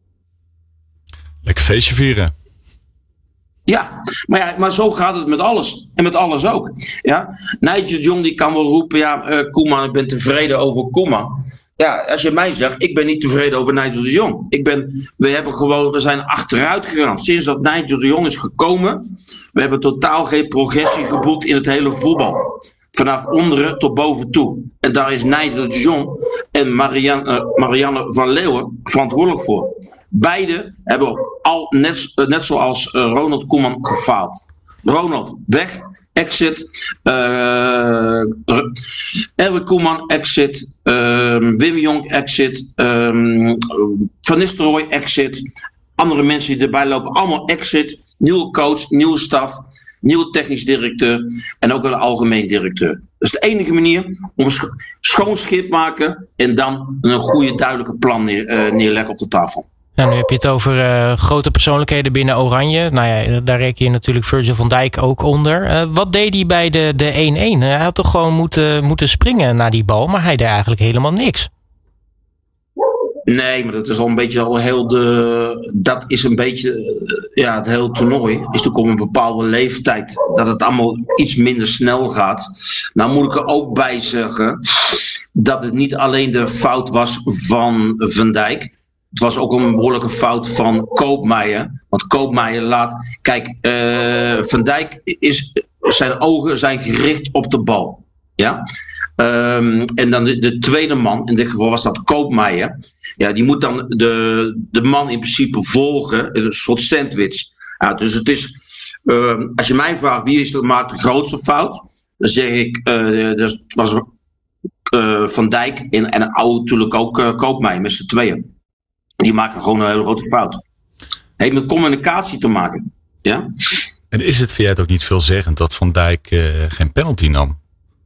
Lekker feestje vieren. Ja, maar, ja, maar zo gaat het met alles. En met alles ook. Ja? Nigel de Jong die kan wel roepen, ja, uh, Koeman, ik ben tevreden over Koeman. Ja, als je mij zegt, ik ben niet tevreden over Nigel de Jong. Ik ben, we, hebben gewoon, we zijn achteruit gegaan. Sinds dat Nigel de Jong is gekomen, we hebben totaal geen progressie geboekt in het hele voetbal. Vanaf onderen tot boven toe. En daar is Nigel de Jong en Marianne, uh, Marianne van Leeuwen verantwoordelijk voor. Beide hebben al net, uh, net zoals uh, Ronald Koeman gefaald. Ronald weg, exit. Uh, Erwin Koeman exit. Uh, Wim Jong exit. Um, Van Nistelrooy exit. Andere mensen die erbij lopen, allemaal exit. Nieuwe coach, nieuwe staf. Nieuwe technisch directeur en ook een algemeen directeur. Dat is de enige manier om sch- schoon schip maken en dan een goede duidelijke plan neer, uh, neerleggen op de tafel. Ja, nu heb je het over uh, grote persoonlijkheden binnen Oranje. Nou ja, daar reken je natuurlijk Virgil van Dijk ook onder. Uh, wat deed hij bij de, de één één? Hij had toch gewoon moeten, moeten springen naar die bal, maar hij deed eigenlijk helemaal niks. Nee, maar dat is al een beetje al heel de. Dat is een beetje. Ja, het hele toernooi is toch op een bepaalde leeftijd dat het allemaal iets minder snel gaat. Nou moet ik er ook bij zeggen dat het niet alleen de fout was van Van Dijk. Het was ook een behoorlijke fout van Koopmeijer. Want Koopmeijer laat. Kijk, uh, Van Dijk is. Zijn ogen zijn gericht op de bal. Ja. Um, en dan de, de tweede man, in dit geval was dat Koopmeijer. Ja, die moet dan de, de man in principe volgen. Een soort sandwich. Ja, dus het is, uh, als je mij vraagt wie is er maakt de grootste fout, dan zeg ik, uh, dat was uh, Van Dijk en, en oude natuurlijk ook uh, Koopmeijer met z'n tweeën. Die maken gewoon een hele grote fout. Heeft met communicatie te maken. Ja? En is het voor jij het ook niet veelzeggend dat Van Dijk uh, geen penalty nam?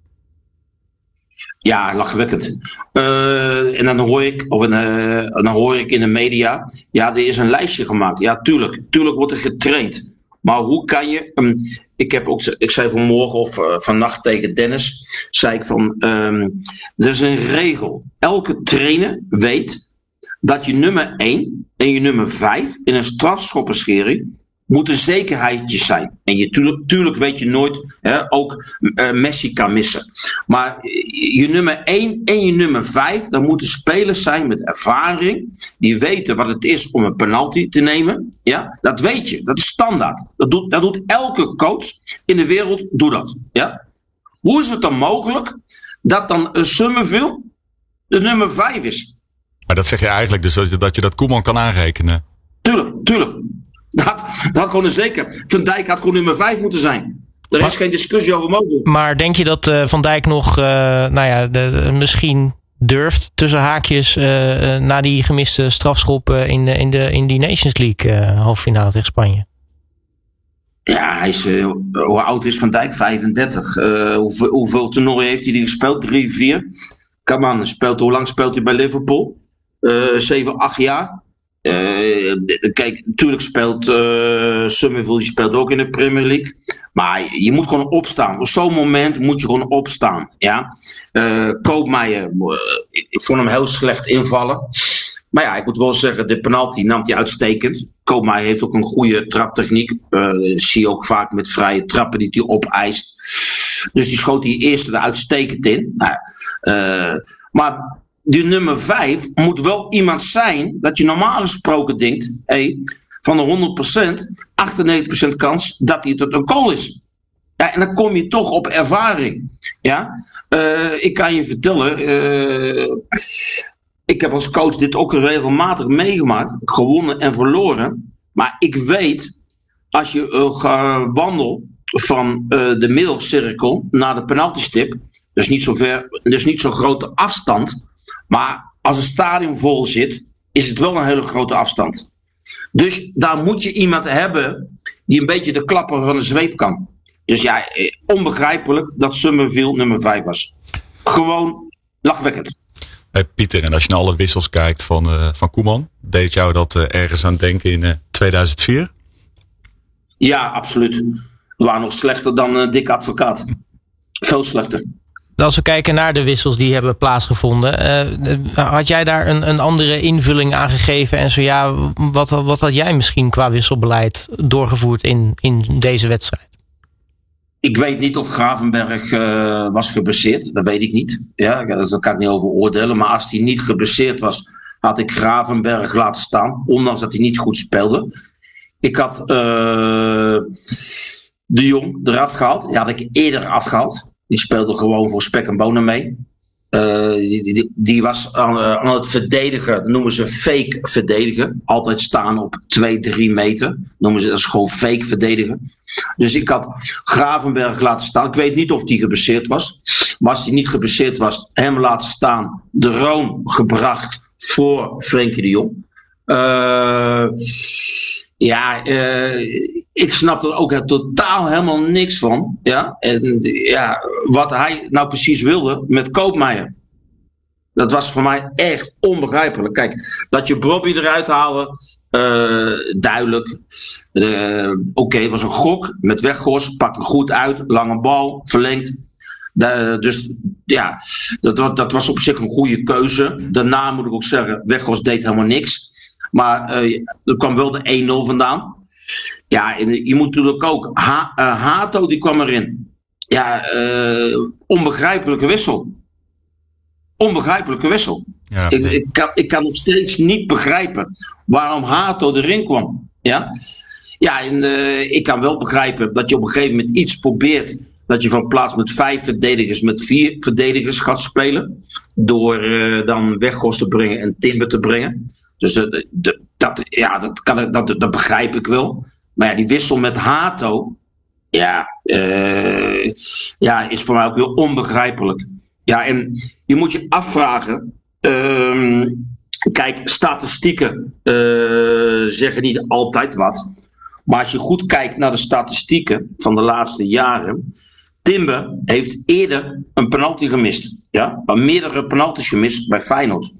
Ja, lachwekkend. Uh, en dan hoor ik, of in, uh, dan hoor ik in de media, ja, er is een lijstje gemaakt. Ja, tuurlijk, tuurlijk wordt er getraind. Maar hoe kan je, um, ik heb ook, ik zei vanmorgen of uh, vannacht tegen Dennis, zei ik van, um, er is een regel. Elke trainer weet dat je nummer één en je nummer vijf in een strafschoppenschering moeten zekerheidjes zijn. En je, tuurlijk, tuurlijk weet je nooit, hè, ook uh, Messi kan missen. Maar je nummer één en je nummer vijf, dan moeten spelers zijn met ervaring, die weten wat het is om een penalty te nemen. Ja, dat weet je, dat is standaard. Dat doet, dat doet elke coach in de wereld, doet dat. Ja? Hoe is het dan mogelijk dat dan uh, Summerville de nummer vijf is? Maar dat zeg je eigenlijk dus dat je dat, je dat Koeman kan aanrekenen? Tuurlijk, tuurlijk. Dat, dat had gewoon een zeker. Van Dijk had gewoon nummer vijf moeten zijn. Er maar, is geen discussie over mogelijk. Maar denk je dat uh, Van Dijk nog, uh, nou ja, de, de, misschien durft tussen haakjes uh, uh, na die gemiste strafschop uh, in, de, in, de, in die Nations League uh, halffinale tegen Spanje? Ja, hij is, uh, hoe oud is Van Dijk? vijfendertig. Uh, hoeveel, hoeveel toernooien heeft hij die gespeeld? Drie, vier? Come on, speelt, hoe lang speelt hij bij Liverpool? Uh, zeven, acht jaar? Uh, kijk, natuurlijk speelt uh, Summerville, die speelt ook in de Premier League. Maar je moet gewoon opstaan. Op zo'n moment moet je gewoon opstaan. Ja? Uh, Koopmeijer, uh, ik vond hem heel slecht invallen. Maar ja, ik moet wel zeggen, de penalty nam hij uitstekend. Koopmeijer heeft ook een goede traptechniek. Uh, zie je ook vaak met vrije trappen die hij opeist. Dus die schoot hij eerst er uitstekend in. Nou, uh, maar die nummer vijf moet wel iemand zijn dat je normaal gesproken denkt, hey, van de honderd procent, achtennegentig procent kans dat hij tot een goal is. Ja, en dan kom je toch op ervaring. Ja? Uh, ik kan je vertellen, uh, ik heb als coach dit ook regelmatig meegemaakt, gewonnen en verloren. Maar ik weet, als je uh, wandelt van uh, de middelcirkel naar de penaltystip, dus niet zo ver, dus niet zo'n grote afstand. Maar als een stadion vol zit, is het wel een hele grote afstand. Dus daar moet je iemand hebben die een beetje de klapper van de zweep kan. Dus ja, onbegrijpelijk dat Summerville nummer vijf was. Gewoon lachwekkend. Hey Pieter, en als je naar alle wissels kijkt van, uh, van Koeman, deed jou dat uh, ergens aan denken in uh, tweeduizend vier? Ja, absoluut. We waren nog slechter dan uh, Dick Advocaat. Veel slechter. Als we kijken naar de wissels die hebben plaatsgevonden, uh, had jij daar een, een andere invulling aan gegeven? En zo ja, wat, wat had jij misschien qua wisselbeleid doorgevoerd in, in deze wedstrijd? Ik weet niet of Gravenberg uh, was geblesseerd. Dat weet ik niet. Ja, daar kan ik niet over oordelen. Maar als hij niet geblesseerd was, had ik Gravenberg laten staan. Ondanks dat hij niet goed speelde. Ik had uh, De Jong eraf gehaald. Die had ik eerder afgehaald. Die speelde gewoon voor spek en bonen mee. Uh, die, die, die was aan, uh, aan het verdedigen. Dat noemen ze fake verdedigen. Altijd staan op twee, drie meter. Noemen ze, dat is gewoon fake verdedigen. Dus ik had Gravenberg laten staan. Ik weet niet of hij geblesseerd was. Maar als hij niet geblesseerd was, hem laten staan. De Roon gebracht voor Frenkie de Jong. Uh, ja, uh, ik snap er ook totaal helemaal niks van. Ja? En ja, wat hij nou precies wilde met Koopmeijer. Dat was voor mij echt onbegrijpelijk. Kijk, dat je Bobby eruit haalde, uh, duidelijk. Uh, Oké, okay, het was een gok met Weghorst. Pakte goed uit, lange bal, verlengd. De, dus ja, dat, dat was op zich een goede keuze. Daarna moet ik ook zeggen, Weghorst deed helemaal niks. Maar uh, er kwam wel de één nul vandaan. Ja, en je moet natuurlijk ook... Ha, uh, Hato, die kwam erin. Ja, uh, onbegrijpelijke wissel. Onbegrijpelijke wissel. Ja, ik, ik, kan, ik kan nog steeds niet begrijpen waarom Hato erin kwam. Ja, ja en uh, ik kan wel begrijpen dat je op een gegeven moment iets probeert... dat je van plaats met vijf verdedigers met vier verdedigers gaat spelen. Door uh, dan Weghorst te brengen en Timber te brengen. Dus de, de, dat, ja, dat, kan, dat, dat begrijp ik wel. Maar ja, die wissel met Hato... Ja, uh, ja, is voor mij ook heel onbegrijpelijk. Ja, en je moet je afvragen... Uh, kijk, statistieken uh, zeggen niet altijd wat. Maar als je goed kijkt naar de statistieken van de laatste jaren... Timber heeft eerder een penalty gemist. Ja? Maar meerdere penalties gemist bij Feyenoord.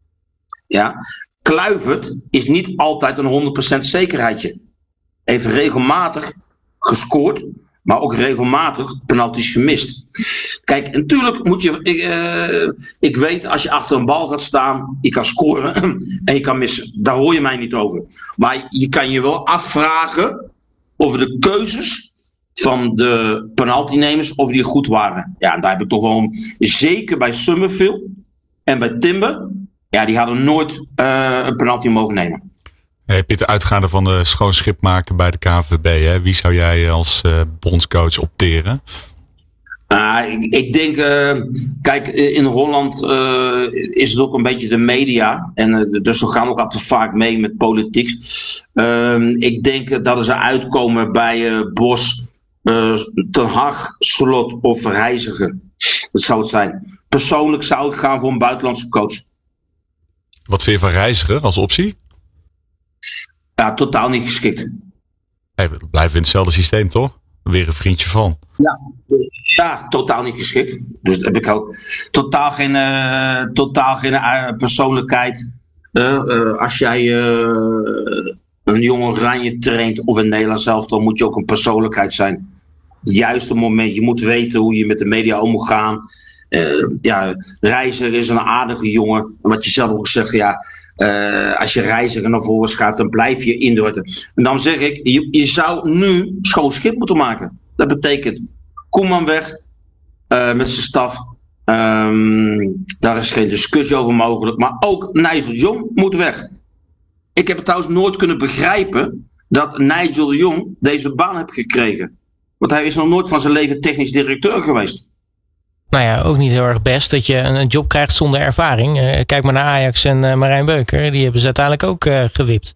Ja... Kluivert is niet altijd een honderd procent zekerheidje. Heeft regelmatig gescoord, maar ook regelmatig penalties gemist. Kijk, natuurlijk moet je... Ik, uh, ik weet, als je achter een bal gaat staan, je kan scoren en je kan missen. Daar hoor je mij niet over. Maar je kan je wel afvragen over de keuzes van de penaltynemers, of die goed waren. Ja, daar heb ik toch wel... Zeker bij Summerville en bij Timber... Ja, die hadden nooit uh, een penalty mogen nemen. Hey Pieter, uitgaande van de schoon schip maken bij de K N V B, hè, wie zou jij als uh, bondscoach opteren? Uh, ik, ik denk, uh, kijk, in Holland uh, is het ook een beetje de media. En uh, dus we gaan ook altijd vaak mee met politiek. Uh, ik denk dat ze uitkomen bij uh, Bos, uh, Ten Hag, Slot of Reiziger. Dat zou het zijn. Persoonlijk zou ik gaan voor een buitenlandse coach. Wat vind je van Reiziger als optie? Ja, totaal niet geschikt. Hey, we blijven in hetzelfde systeem, toch? Weer een vriendje van. Ja, ja, totaal niet geschikt. Dus dat heb ik ook. Totaal geen, uh, totaal geen uh, persoonlijkheid. Uh, uh, als jij uh, een jonge Oranje traint of in Nederland zelf, dan moet je ook een persoonlijkheid zijn. Het juiste moment. Je moet weten hoe je met de media om moet gaan. Uh, ja, Reiziger is een aardige jongen. En wat je zelf ook zegt, ja. Uh, als je Reiziger naar voren schuift, dan blijf je indrukken. En dan zeg ik, je, je zou nu schoon schip moeten maken. Dat betekent Koeman weg uh, met zijn staf. Um, daar is geen discussie over mogelijk. Maar ook Nigel de Jong moet weg. Ik heb het trouwens nooit kunnen begrijpen dat Nigel de Jong deze baan heeft gekregen. Want hij is nog nooit van zijn leven technisch directeur geweest. Nou ja, ook niet heel erg best dat je een job krijgt zonder ervaring. Uh, kijk maar naar Ajax en uh, Marijn Beuker. Die hebben ze uiteindelijk ook uh, gewipt.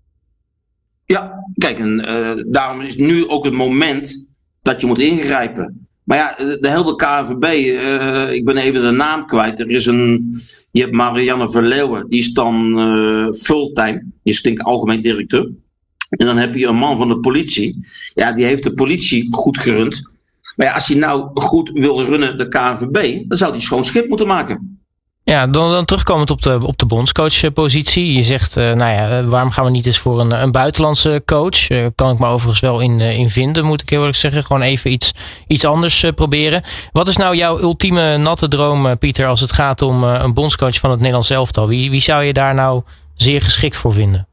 Ja, kijk, en uh, daarom is nu ook het moment dat je moet ingrijpen. Maar ja, de hele K N V B, uh, ik ben even de naam kwijt. Er is een, je hebt Marianne Verleeuwen, die is dan uh, fulltime. Die is denk ik algemeen directeur. En dan heb je een man van de politie. Ja, die heeft de politie goed gerund. Maar ja, als hij nou goed wil runnen de K N V B, dan zou hij schoon schip moeten maken. Ja, dan, dan terugkomend op de, op de bondscoachpositie. Je zegt, uh, nou ja, waarom gaan we niet eens voor een, een buitenlandse coach? Uh, kan ik me overigens wel in, uh, in vinden, moet ik heel eerlijk zeggen. Gewoon even iets, iets anders uh, proberen. Wat is nou jouw ultieme natte droom, uh, Pieter, als het gaat om uh, een bondscoach van het Nederlands elftal? Wie, wie zou je daar nou zeer geschikt voor vinden?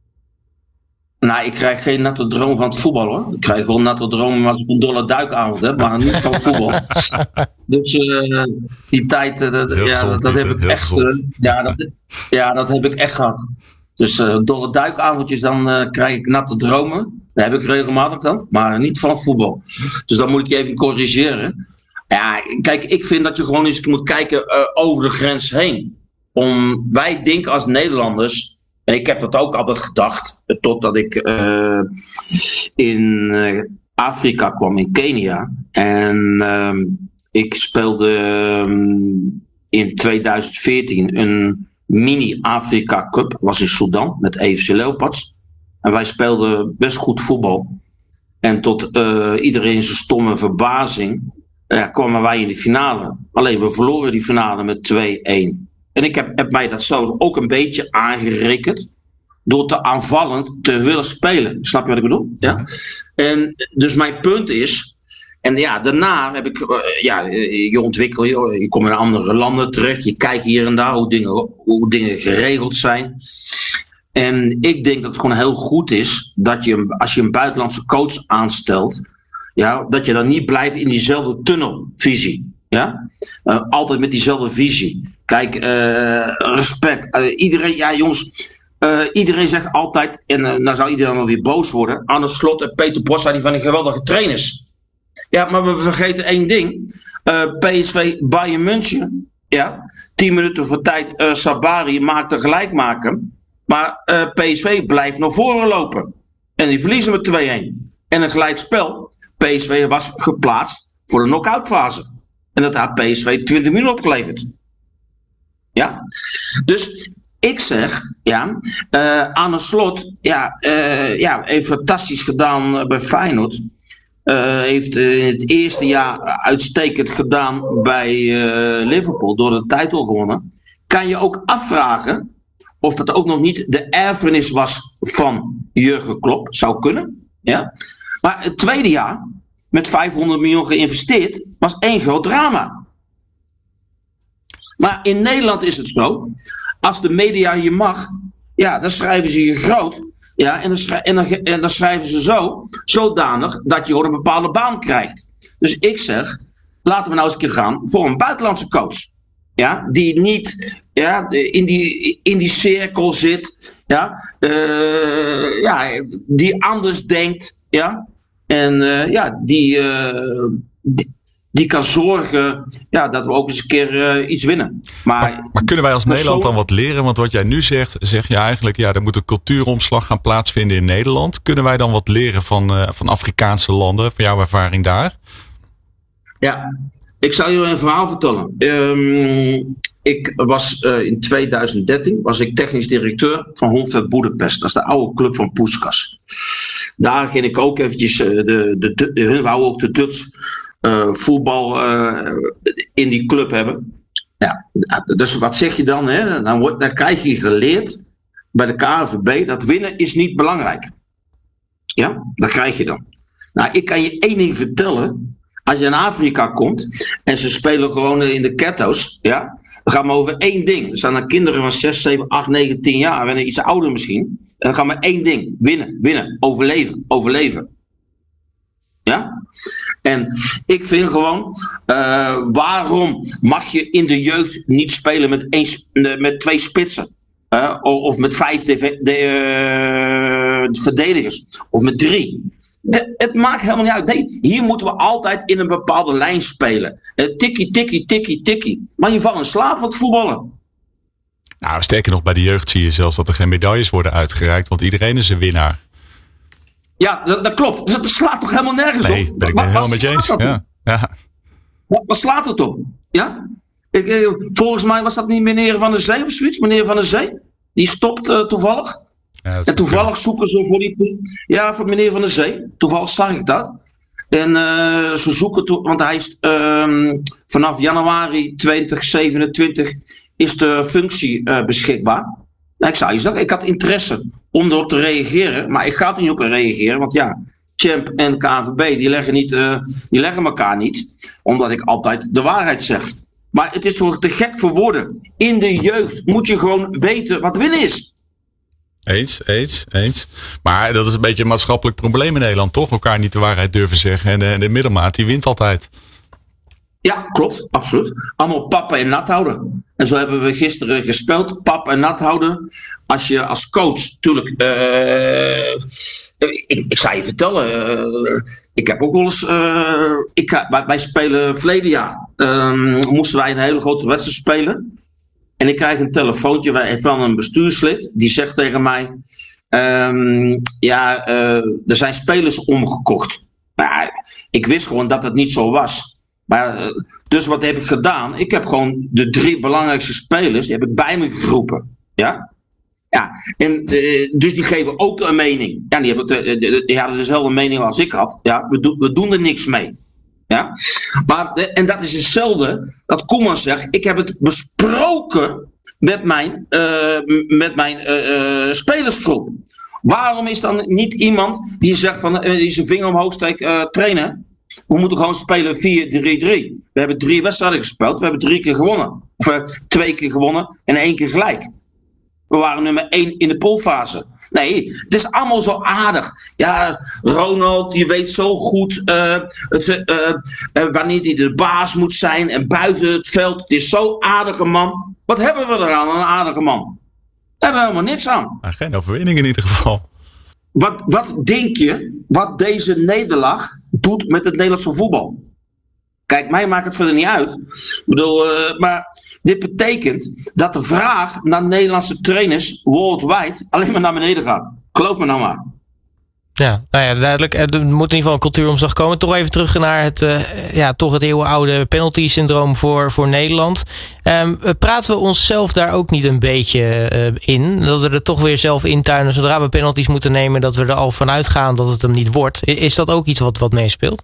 Nou, ik krijg geen natte droom van het voetbal, hoor. Ik krijg wel natte droom als ik een dolle duikavond heb, maar niet van voetbal. Dus uh, die tijd, uh, dat, ja, gezond, dat, dat heb ik echt, uh, ja, dat, ja, dat heb ik echt gehad. Dus uh, dolle duikavondjes, dan uh, krijg ik natte dromen. Dat heb ik regelmatig dan, maar niet van voetbal. Dus dan moet ik je even corrigeren. Ja, kijk, ik vind dat je gewoon eens moet kijken uh, over de grens heen. Om, wij denken als Nederlanders. En ik heb dat ook altijd gedacht, totdat ik uh, in uh, Afrika kwam, in Kenia. En uh, ik speelde um, in tweeduizend veertien een mini-Afrika Cup, was in Sudan, met E F C Leopards. En wij speelden best goed voetbal. En tot uh, iedereen zijn stomme verbazing uh, kwamen wij in de finale. Alleen we verloren die finale met twee-een. En ik heb, heb mij dat zelf ook een beetje aangerekend. Door te aanvallend te willen spelen. Snap je wat ik bedoel? Ja? En dus mijn punt is. En ja, daarna heb ik. Uh, ja, je ontwikkelt je. Je komt in andere landen terecht. Je kijkt hier en daar hoe dingen, hoe dingen geregeld zijn. En ik denk dat het gewoon heel goed is. Dat je, als je een buitenlandse coach aanstelt. Ja, dat je dan niet blijft in diezelfde tunnelvisie. Ja? Uh, altijd met diezelfde visie. Kijk, uh, respect. Uh, iedereen, ja jongens, uh, iedereen zegt altijd, en uh, nou zou iedereen wel weer boos worden. Arne Slot en Peter Bos zijn die van die geweldige trainers. Ja, maar we vergeten één ding. Uh, P S V Bayern München. Ja, tien minuten voor tijd. Uh, Sabari maakt de gelijkmaker. Maar uh, P S V blijft naar voren lopen. En die verliezen met twee-een. En een gelijkspel. P S V was geplaatst voor de knock-out fase. En dat had P S V twintig minuten opgeleverd. Ja, dus ik zeg, ja, uh, Arne Slot, ja, uh, ja, heeft fantastisch gedaan bij Feyenoord. Uh, heeft uh, in het eerste jaar uitstekend gedaan bij uh, Liverpool door de titel gewonnen. Kan je ook afvragen of dat ook nog niet de erfenis was van Jurgen Klopp, zou kunnen. Ja, maar het tweede jaar met vijfhonderd miljoen geïnvesteerd was één groot drama. Maar in Nederland is het zo. Als de media je mag, ja, dan schrijven ze je groot. Ja, en dan, schrijven, en, dan, en dan schrijven ze zo, zodanig dat je gewoon een bepaalde baan krijgt. Dus ik zeg, laten we nou eens een keer gaan voor een buitenlandse coach. Ja, die niet ja, in, die, in die cirkel zit. Ja, uh, ja, die anders denkt. Ja, en uh, ja, die, uh, die, die kan zorgen ja, dat we ook eens een keer uh, iets winnen. Maar, maar, maar kunnen wij als Nederland dan wat leren? Want wat jij nu zegt, zeg je eigenlijk, ja, er moet een cultuuromslag gaan plaatsvinden in Nederland. Kunnen wij dan wat leren van, uh, van Afrikaanse landen, van jouw ervaring daar? Ja, ik zal je een verhaal vertellen. Um, ik was uh, in tweeduizend dertien was ik technisch directeur van Honvéd Boedapest. Dat is de oude club van Puskás. Daar ging ik ook eventjes, uh, de, de, de, de, hun wou ook de Duits uh, voetbal uh, in die club hebben. Ja, dus wat zeg je dan? Hè? Dan, wordt, dan krijg je geleerd bij de K N V B dat winnen is niet belangrijk. Ja, dat krijg je dan. Nou, ik kan je één ding vertellen. Als je in Afrika komt en ze spelen gewoon in de ghetto's, ja, dan gaan we over één ding. Er staan dan kinderen van zes, zeven, acht, negen, tien jaar, en iets ouder misschien. En dan gaan we één ding. Winnen, winnen, overleven, overleven. Ja? En ik vind gewoon, uh, waarom mag je in de jeugd niet spelen met, één, met twee spitsen? Uh, of met vijf de, de, uh, verdedigers? Of met drie? De, het maakt helemaal niet uit. Nee, hier moeten we altijd in een bepaalde lijn spelen. Uh, tikkie, tikkie, tikkie, tikkie. Maar je valt in slaap van het voetballen. Nou, sterker nog, bij de jeugd zie je zelfs dat er geen medailles worden uitgereikt. Want iedereen is een winnaar. Ja, dat, dat klopt. Dus dat slaat toch helemaal nergens nee, op? Nee, ben ik helemaal met je eens. Ja. Ja. Wat, wat slaat het op? Ja? Ik, eh, volgens mij was dat niet meneer Van der Zee of zoiets. Meneer Van der Zee. Die stopt uh, toevallig. Ja, en toevallig zoeken ze voor die... Ja, voor meneer Van der Zee. Toevallig zag ik dat. En uh, ze zoeken... To- want hij is uh, vanaf januari tweeduizend zevenentwintig is de functie uh, beschikbaar. Nou, ik zou je zeggen, ik had interesse om erop te reageren. Maar ik ga er niet op reageren. Want ja, Champ en K N V B die leggen, niet, uh, die leggen elkaar niet. Omdat ik altijd de waarheid zeg. Maar het is toch te gek voor woorden. In de jeugd moet je gewoon weten wat winnen is. Eens, eens, eens. Maar dat is een beetje een maatschappelijk probleem in Nederland, toch? Elkaar niet de waarheid durven zeggen. En de, de middelmaat, die wint altijd. Ja, klopt. Absoluut. Allemaal pappen en nat houden. En zo hebben we gisteren gespeeld. Pap en nat houden. Als je als coach, natuurlijk... Uh, ik, ik zou je vertellen. Uh, ik heb ook wel eens... Uh, ik, wij spelen verleden jaar. Uh, moesten wij een hele grote wedstrijd spelen. En ik krijg een telefoontje van een bestuurslid. Die zegt tegen mij... Um, ja, uh, er zijn spelers omgekocht. Nou, ik wist gewoon dat het niet zo was. Maar, uh, dus wat heb ik gedaan? Ik heb gewoon de drie belangrijkste spelers... die heb ik bij me geroepen. Ja? Ja, en, uh, dus die geven ook een mening. Ja, die, hebben, uh, die, die hadden dezelfde mening als ik had. Ja, we, do, we doen er niks mee. Ja? Maar, uh, en dat is hetzelfde dat Koeman zegt. Ik heb het besproken met mijn, uh, met mijn uh, uh, spelersgroep. Waarom is dan niet iemand die zegt van uh, die zijn vinger omhoog steekt, uh, trainen? We moeten gewoon spelen vier drie drie. We hebben drie wedstrijden gespeeld. We hebben drie keer gewonnen. Of uh, twee keer gewonnen en één keer gelijk. We waren nummer één in de poolfase. Nee, het is allemaal zo aardig. Ja, Ronald, die weet zo goed uh, uh, uh, uh, wanneer hij de baas moet zijn en buiten het veld. Het is zo'n aardige man. Wat hebben we eraan, een aardige man? Daar hebben we helemaal niks aan. Maar geen overwinning in ieder geval. Wat, wat denk je wat deze nederlaag doet met het Nederlandse voetbal? Kijk, mij maakt het verder niet uit. Ik bedoel, uh, maar dit betekent dat de vraag naar Nederlandse trainers worldwide alleen maar naar beneden gaat. Geloof me nou maar. Ja, nou ja, duidelijk. Er moet in ieder geval een cultuuromslag komen. Toch even terug naar het, uh, ja, toch het eeuwenoude penalty-syndroom voor, voor Nederland. Um, praten we onszelf daar ook niet een beetje uh, in? Dat we er toch weer zelf intuinen zodra we penalties moeten nemen, dat we er al vanuit gaan dat het hem niet wordt. Is dat ook iets wat, wat meespeelt?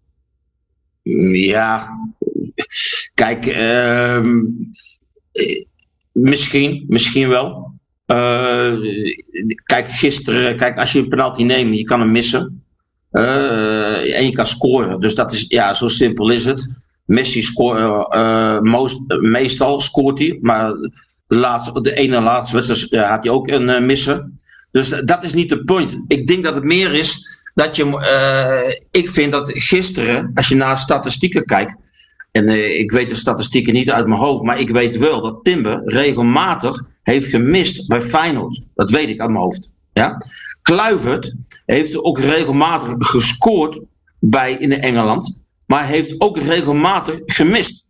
Ja, kijk, uh, misschien, misschien wel. Uh, kijk, gisteren, kijk, als je een penalty neemt, je kan hem missen. Uh, en je kan scoren. Dus dat is, ja, zo simpel is het. Messi scoort, uh, most, meestal scoort hij, maar de, laatste, de ene laatste wedstrijd uh, had hij ook een uh, missen. Dus dat is niet de point. Ik denk dat het meer is dat je, uh, ik vind dat gisteren, als je naar statistieken kijkt, en uh, ik weet de statistieken niet uit mijn hoofd, maar ik weet wel dat Timber regelmatig heeft gemist bij Feyenoord. Dat weet ik uit mijn hoofd. Ja? Kluivert heeft ook regelmatig gescoord bij, in Engeland. maar heeft ook regelmatig gemist.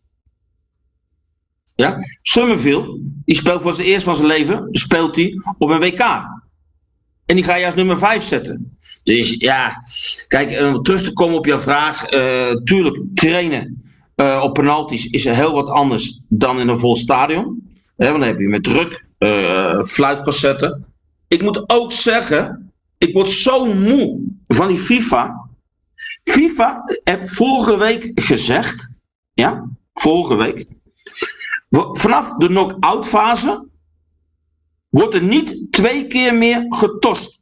Ja? Summerville, die speelt voor het eerst van zijn leven, speelt hij op een W K. En die ga je als nummer vijf zetten. Dus ja, kijk, om terug te komen op jouw vraag. Uh, tuurlijk, trainen uh, op penalties is heel wat anders dan in een vol stadion. He, want dan heb je met druk, uh, fluitcassetten. Ik moet ook zeggen, ik word zo moe van die FIFA. FIFA heeft vorige week gezegd, ja, vorige week, vanaf de knock-out fase wordt er niet twee keer meer getost.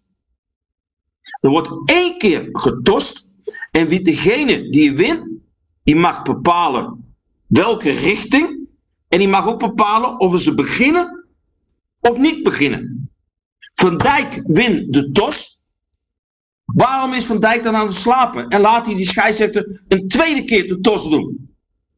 Er wordt één keer getost en wie degene die wint, die mag bepalen welke richting en die mag ook bepalen of ze beginnen of niet beginnen. Van Dijk wint de tos. Waarom is Van Dijk dan aan het slapen en laat hij die scheidsrechter een tweede keer de tos doen?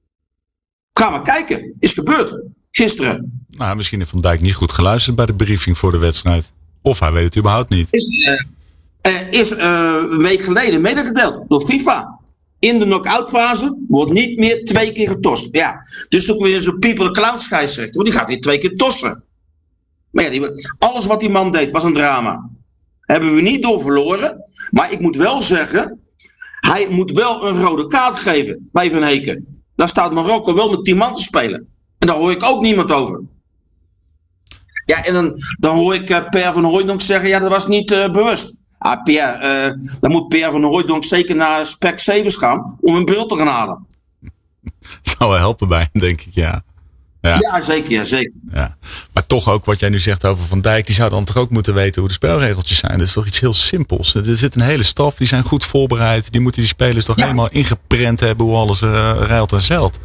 Ga maar kijken, is gebeurd gisteren. Nou, misschien heeft Van Dijk niet goed geluisterd bij de briefing voor de wedstrijd. Of hij weet het überhaupt niet. Is, uh, uh, is uh, een week geleden medegedeeld door FIFA. In de knock-out fase wordt niet meer twee keer getost. Ja, dus toen weer zo'n people clown scheidsrechter. Want die gaat weer twee keer tossen. Maar ja, die, alles wat die man deed was een drama. Hebben we niet door verloren. Maar ik moet wel zeggen, hij moet wel een rode kaart geven bij Van Heken. Daar staat Marokko wel met tien man te spelen. En daar hoor ik ook niemand over. Ja, en dan, dan hoor ik uh, Per van Hooijdonk zeggen, ja, dat was niet uh, bewust. Ah, Pierre, uh, dan moet Per van Hooijdonk zeker naar Spec Sevens gaan om een bril te gaan halen. Het zou wel helpen bij hem, denk ik, ja. Ja, ja zeker, ja, zeker. Ja. Maar toch ook wat jij nu zegt over Van Dijk, die zou dan toch ook moeten weten hoe de spelregeltjes zijn. Dat is toch iets heel simpels. Er zit een hele staf, die zijn goed voorbereid. Die moeten die spelers toch ja. helemaal ingeprent hebben hoe alles uh, rijlt en zeilt.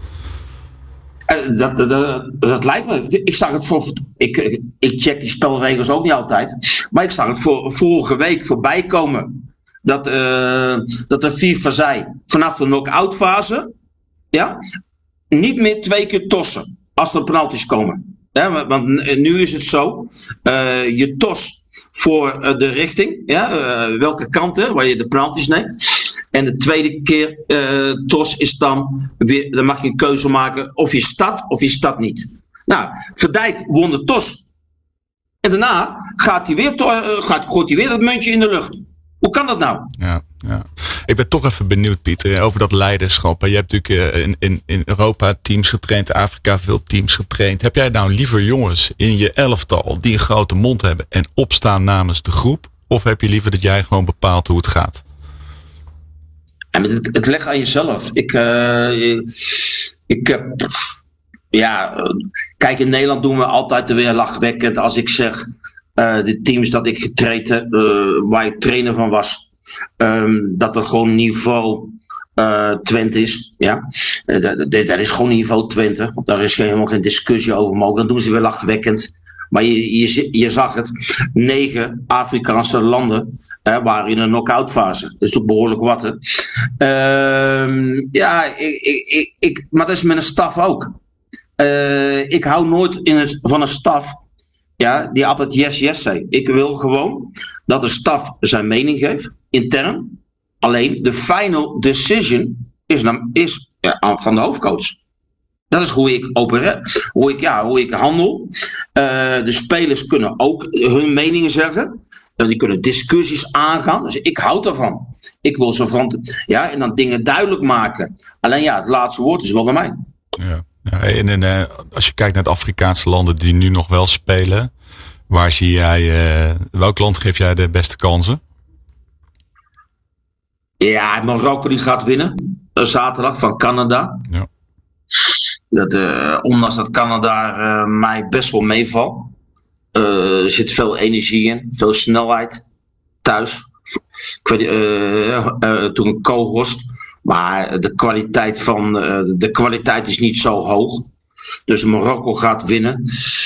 Uh, dat, dat, dat, dat lijkt me. Ik zag het voor. Ik, ik check die spelregels ook niet altijd. Maar ik zag het voor, vorige week voorbij komen. Dat, uh, dat de FIFA zei. Vanaf de knock-out fase. Ja. Niet meer twee keer tossen. Als er penalties komen. Ja, want nu is het zo. Uh, je tos voor uh, de richting. Ja, uh, welke kant hè, waar je de penalties neemt. En de tweede keer uh, tos is dan weer, dan mag je een keuze maken of je start of je start niet. Nou, Van Dijk won de tos. En daarna gaat hij weer, to- uh, gaat, gooit hij weer dat muntje in de lucht. Hoe kan dat nou? Ja, ja. Ik ben toch even benieuwd, Pieter, over dat leiderschap. Je hebt natuurlijk in, in, in Europa teams getraind, Afrika veel teams getraind. Heb jij nou liever jongens in je elftal die een grote mond hebben en opstaan namens de groep? Of heb je liever dat jij gewoon bepaalt hoe het gaat? Ja, het, het legt aan jezelf. Ik, uh, ik heb, uh, ja, uh, kijk, in Nederland doen we altijd weer lachwekkend als ik zeg, uh, de teams dat ik getraind heb, uh, waar ik trainer van was, um, dat er gewoon niveau uh, Twente is. Ja, uh, dat, dat is gewoon niveau Twente. Daar is geen, helemaal geen discussie over mogelijk. Dan doen ze weer lachwekkend. Maar je, je, je zag het, negen Afrikaanse landen uh, waren in een knock-out fase. Dat is toch behoorlijk wat, hè? Uh, ja, ik, ik, ik, maar dat is met een staf ook. Uh, ik hou nooit in het, van een staf ja, die altijd yes, yes zei. Ik wil gewoon dat de staf zijn mening geeft, intern. Alleen de final decision is, is ja, van de hoofdcoach. Dat is hoe ik opereer, hoe ik, ja, hoe ik handel. Uh, de spelers kunnen ook hun meningen zeggen. Uh, die kunnen discussies aangaan. Dus ik hou daarvan. Ik wil zo van, ja, en dan dingen duidelijk maken. Alleen ja, het laatste woord is wel bij mij. Ja, ja en, en uh, als je kijkt naar de Afrikaanse landen die nu nog wel spelen, waar zie jij, uh, welk land geef jij de beste kansen? Ja, Marokko die gaat winnen. Zaterdag van Canada. Ja. Dat, uh, ondanks dat Canada uh, mij best wel meevalt. Uh, er zit veel energie in, veel snelheid thuis. Ik weet, uh, uh, toen een co-host, maar de kwaliteit van uh, de kwaliteit is niet zo hoog. Dus Marokko gaat winnen.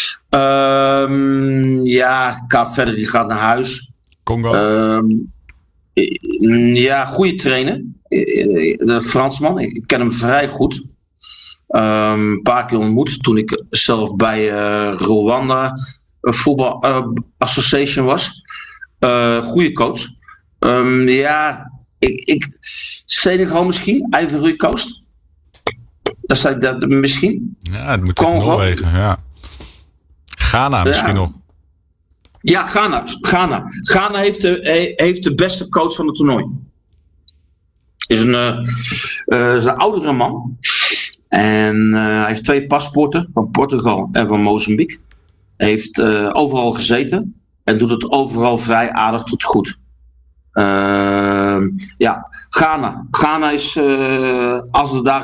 Uh, ja, Kaapverdi die gaat naar huis. Congo. Uh, ja, goede trainer. De Fransman, ik ken hem vrij goed. Um, een paar keer ontmoet toen ik zelf bij uh, Rwanda Voetbal uh, Association was. Uh, goede coach. Um, ja, ik, ik, Senegal misschien, Ivory Coast. Dat zei dat misschien. Ja, het moet toch Noorwegen, ja. Ghana misschien ja. nog. Ja, Ghana. Ghana, Ghana heeft, de, heeft de beste coach van het toernooi. Is een, uh, uh, is een oudere man. En uh, hij heeft twee paspoorten, van Portugal en van Mozambique. Hij heeft uh, overal gezeten. En doet het overal vrij aardig tot goed. Uh, ja, Ghana. Ghana is, uh, als het daar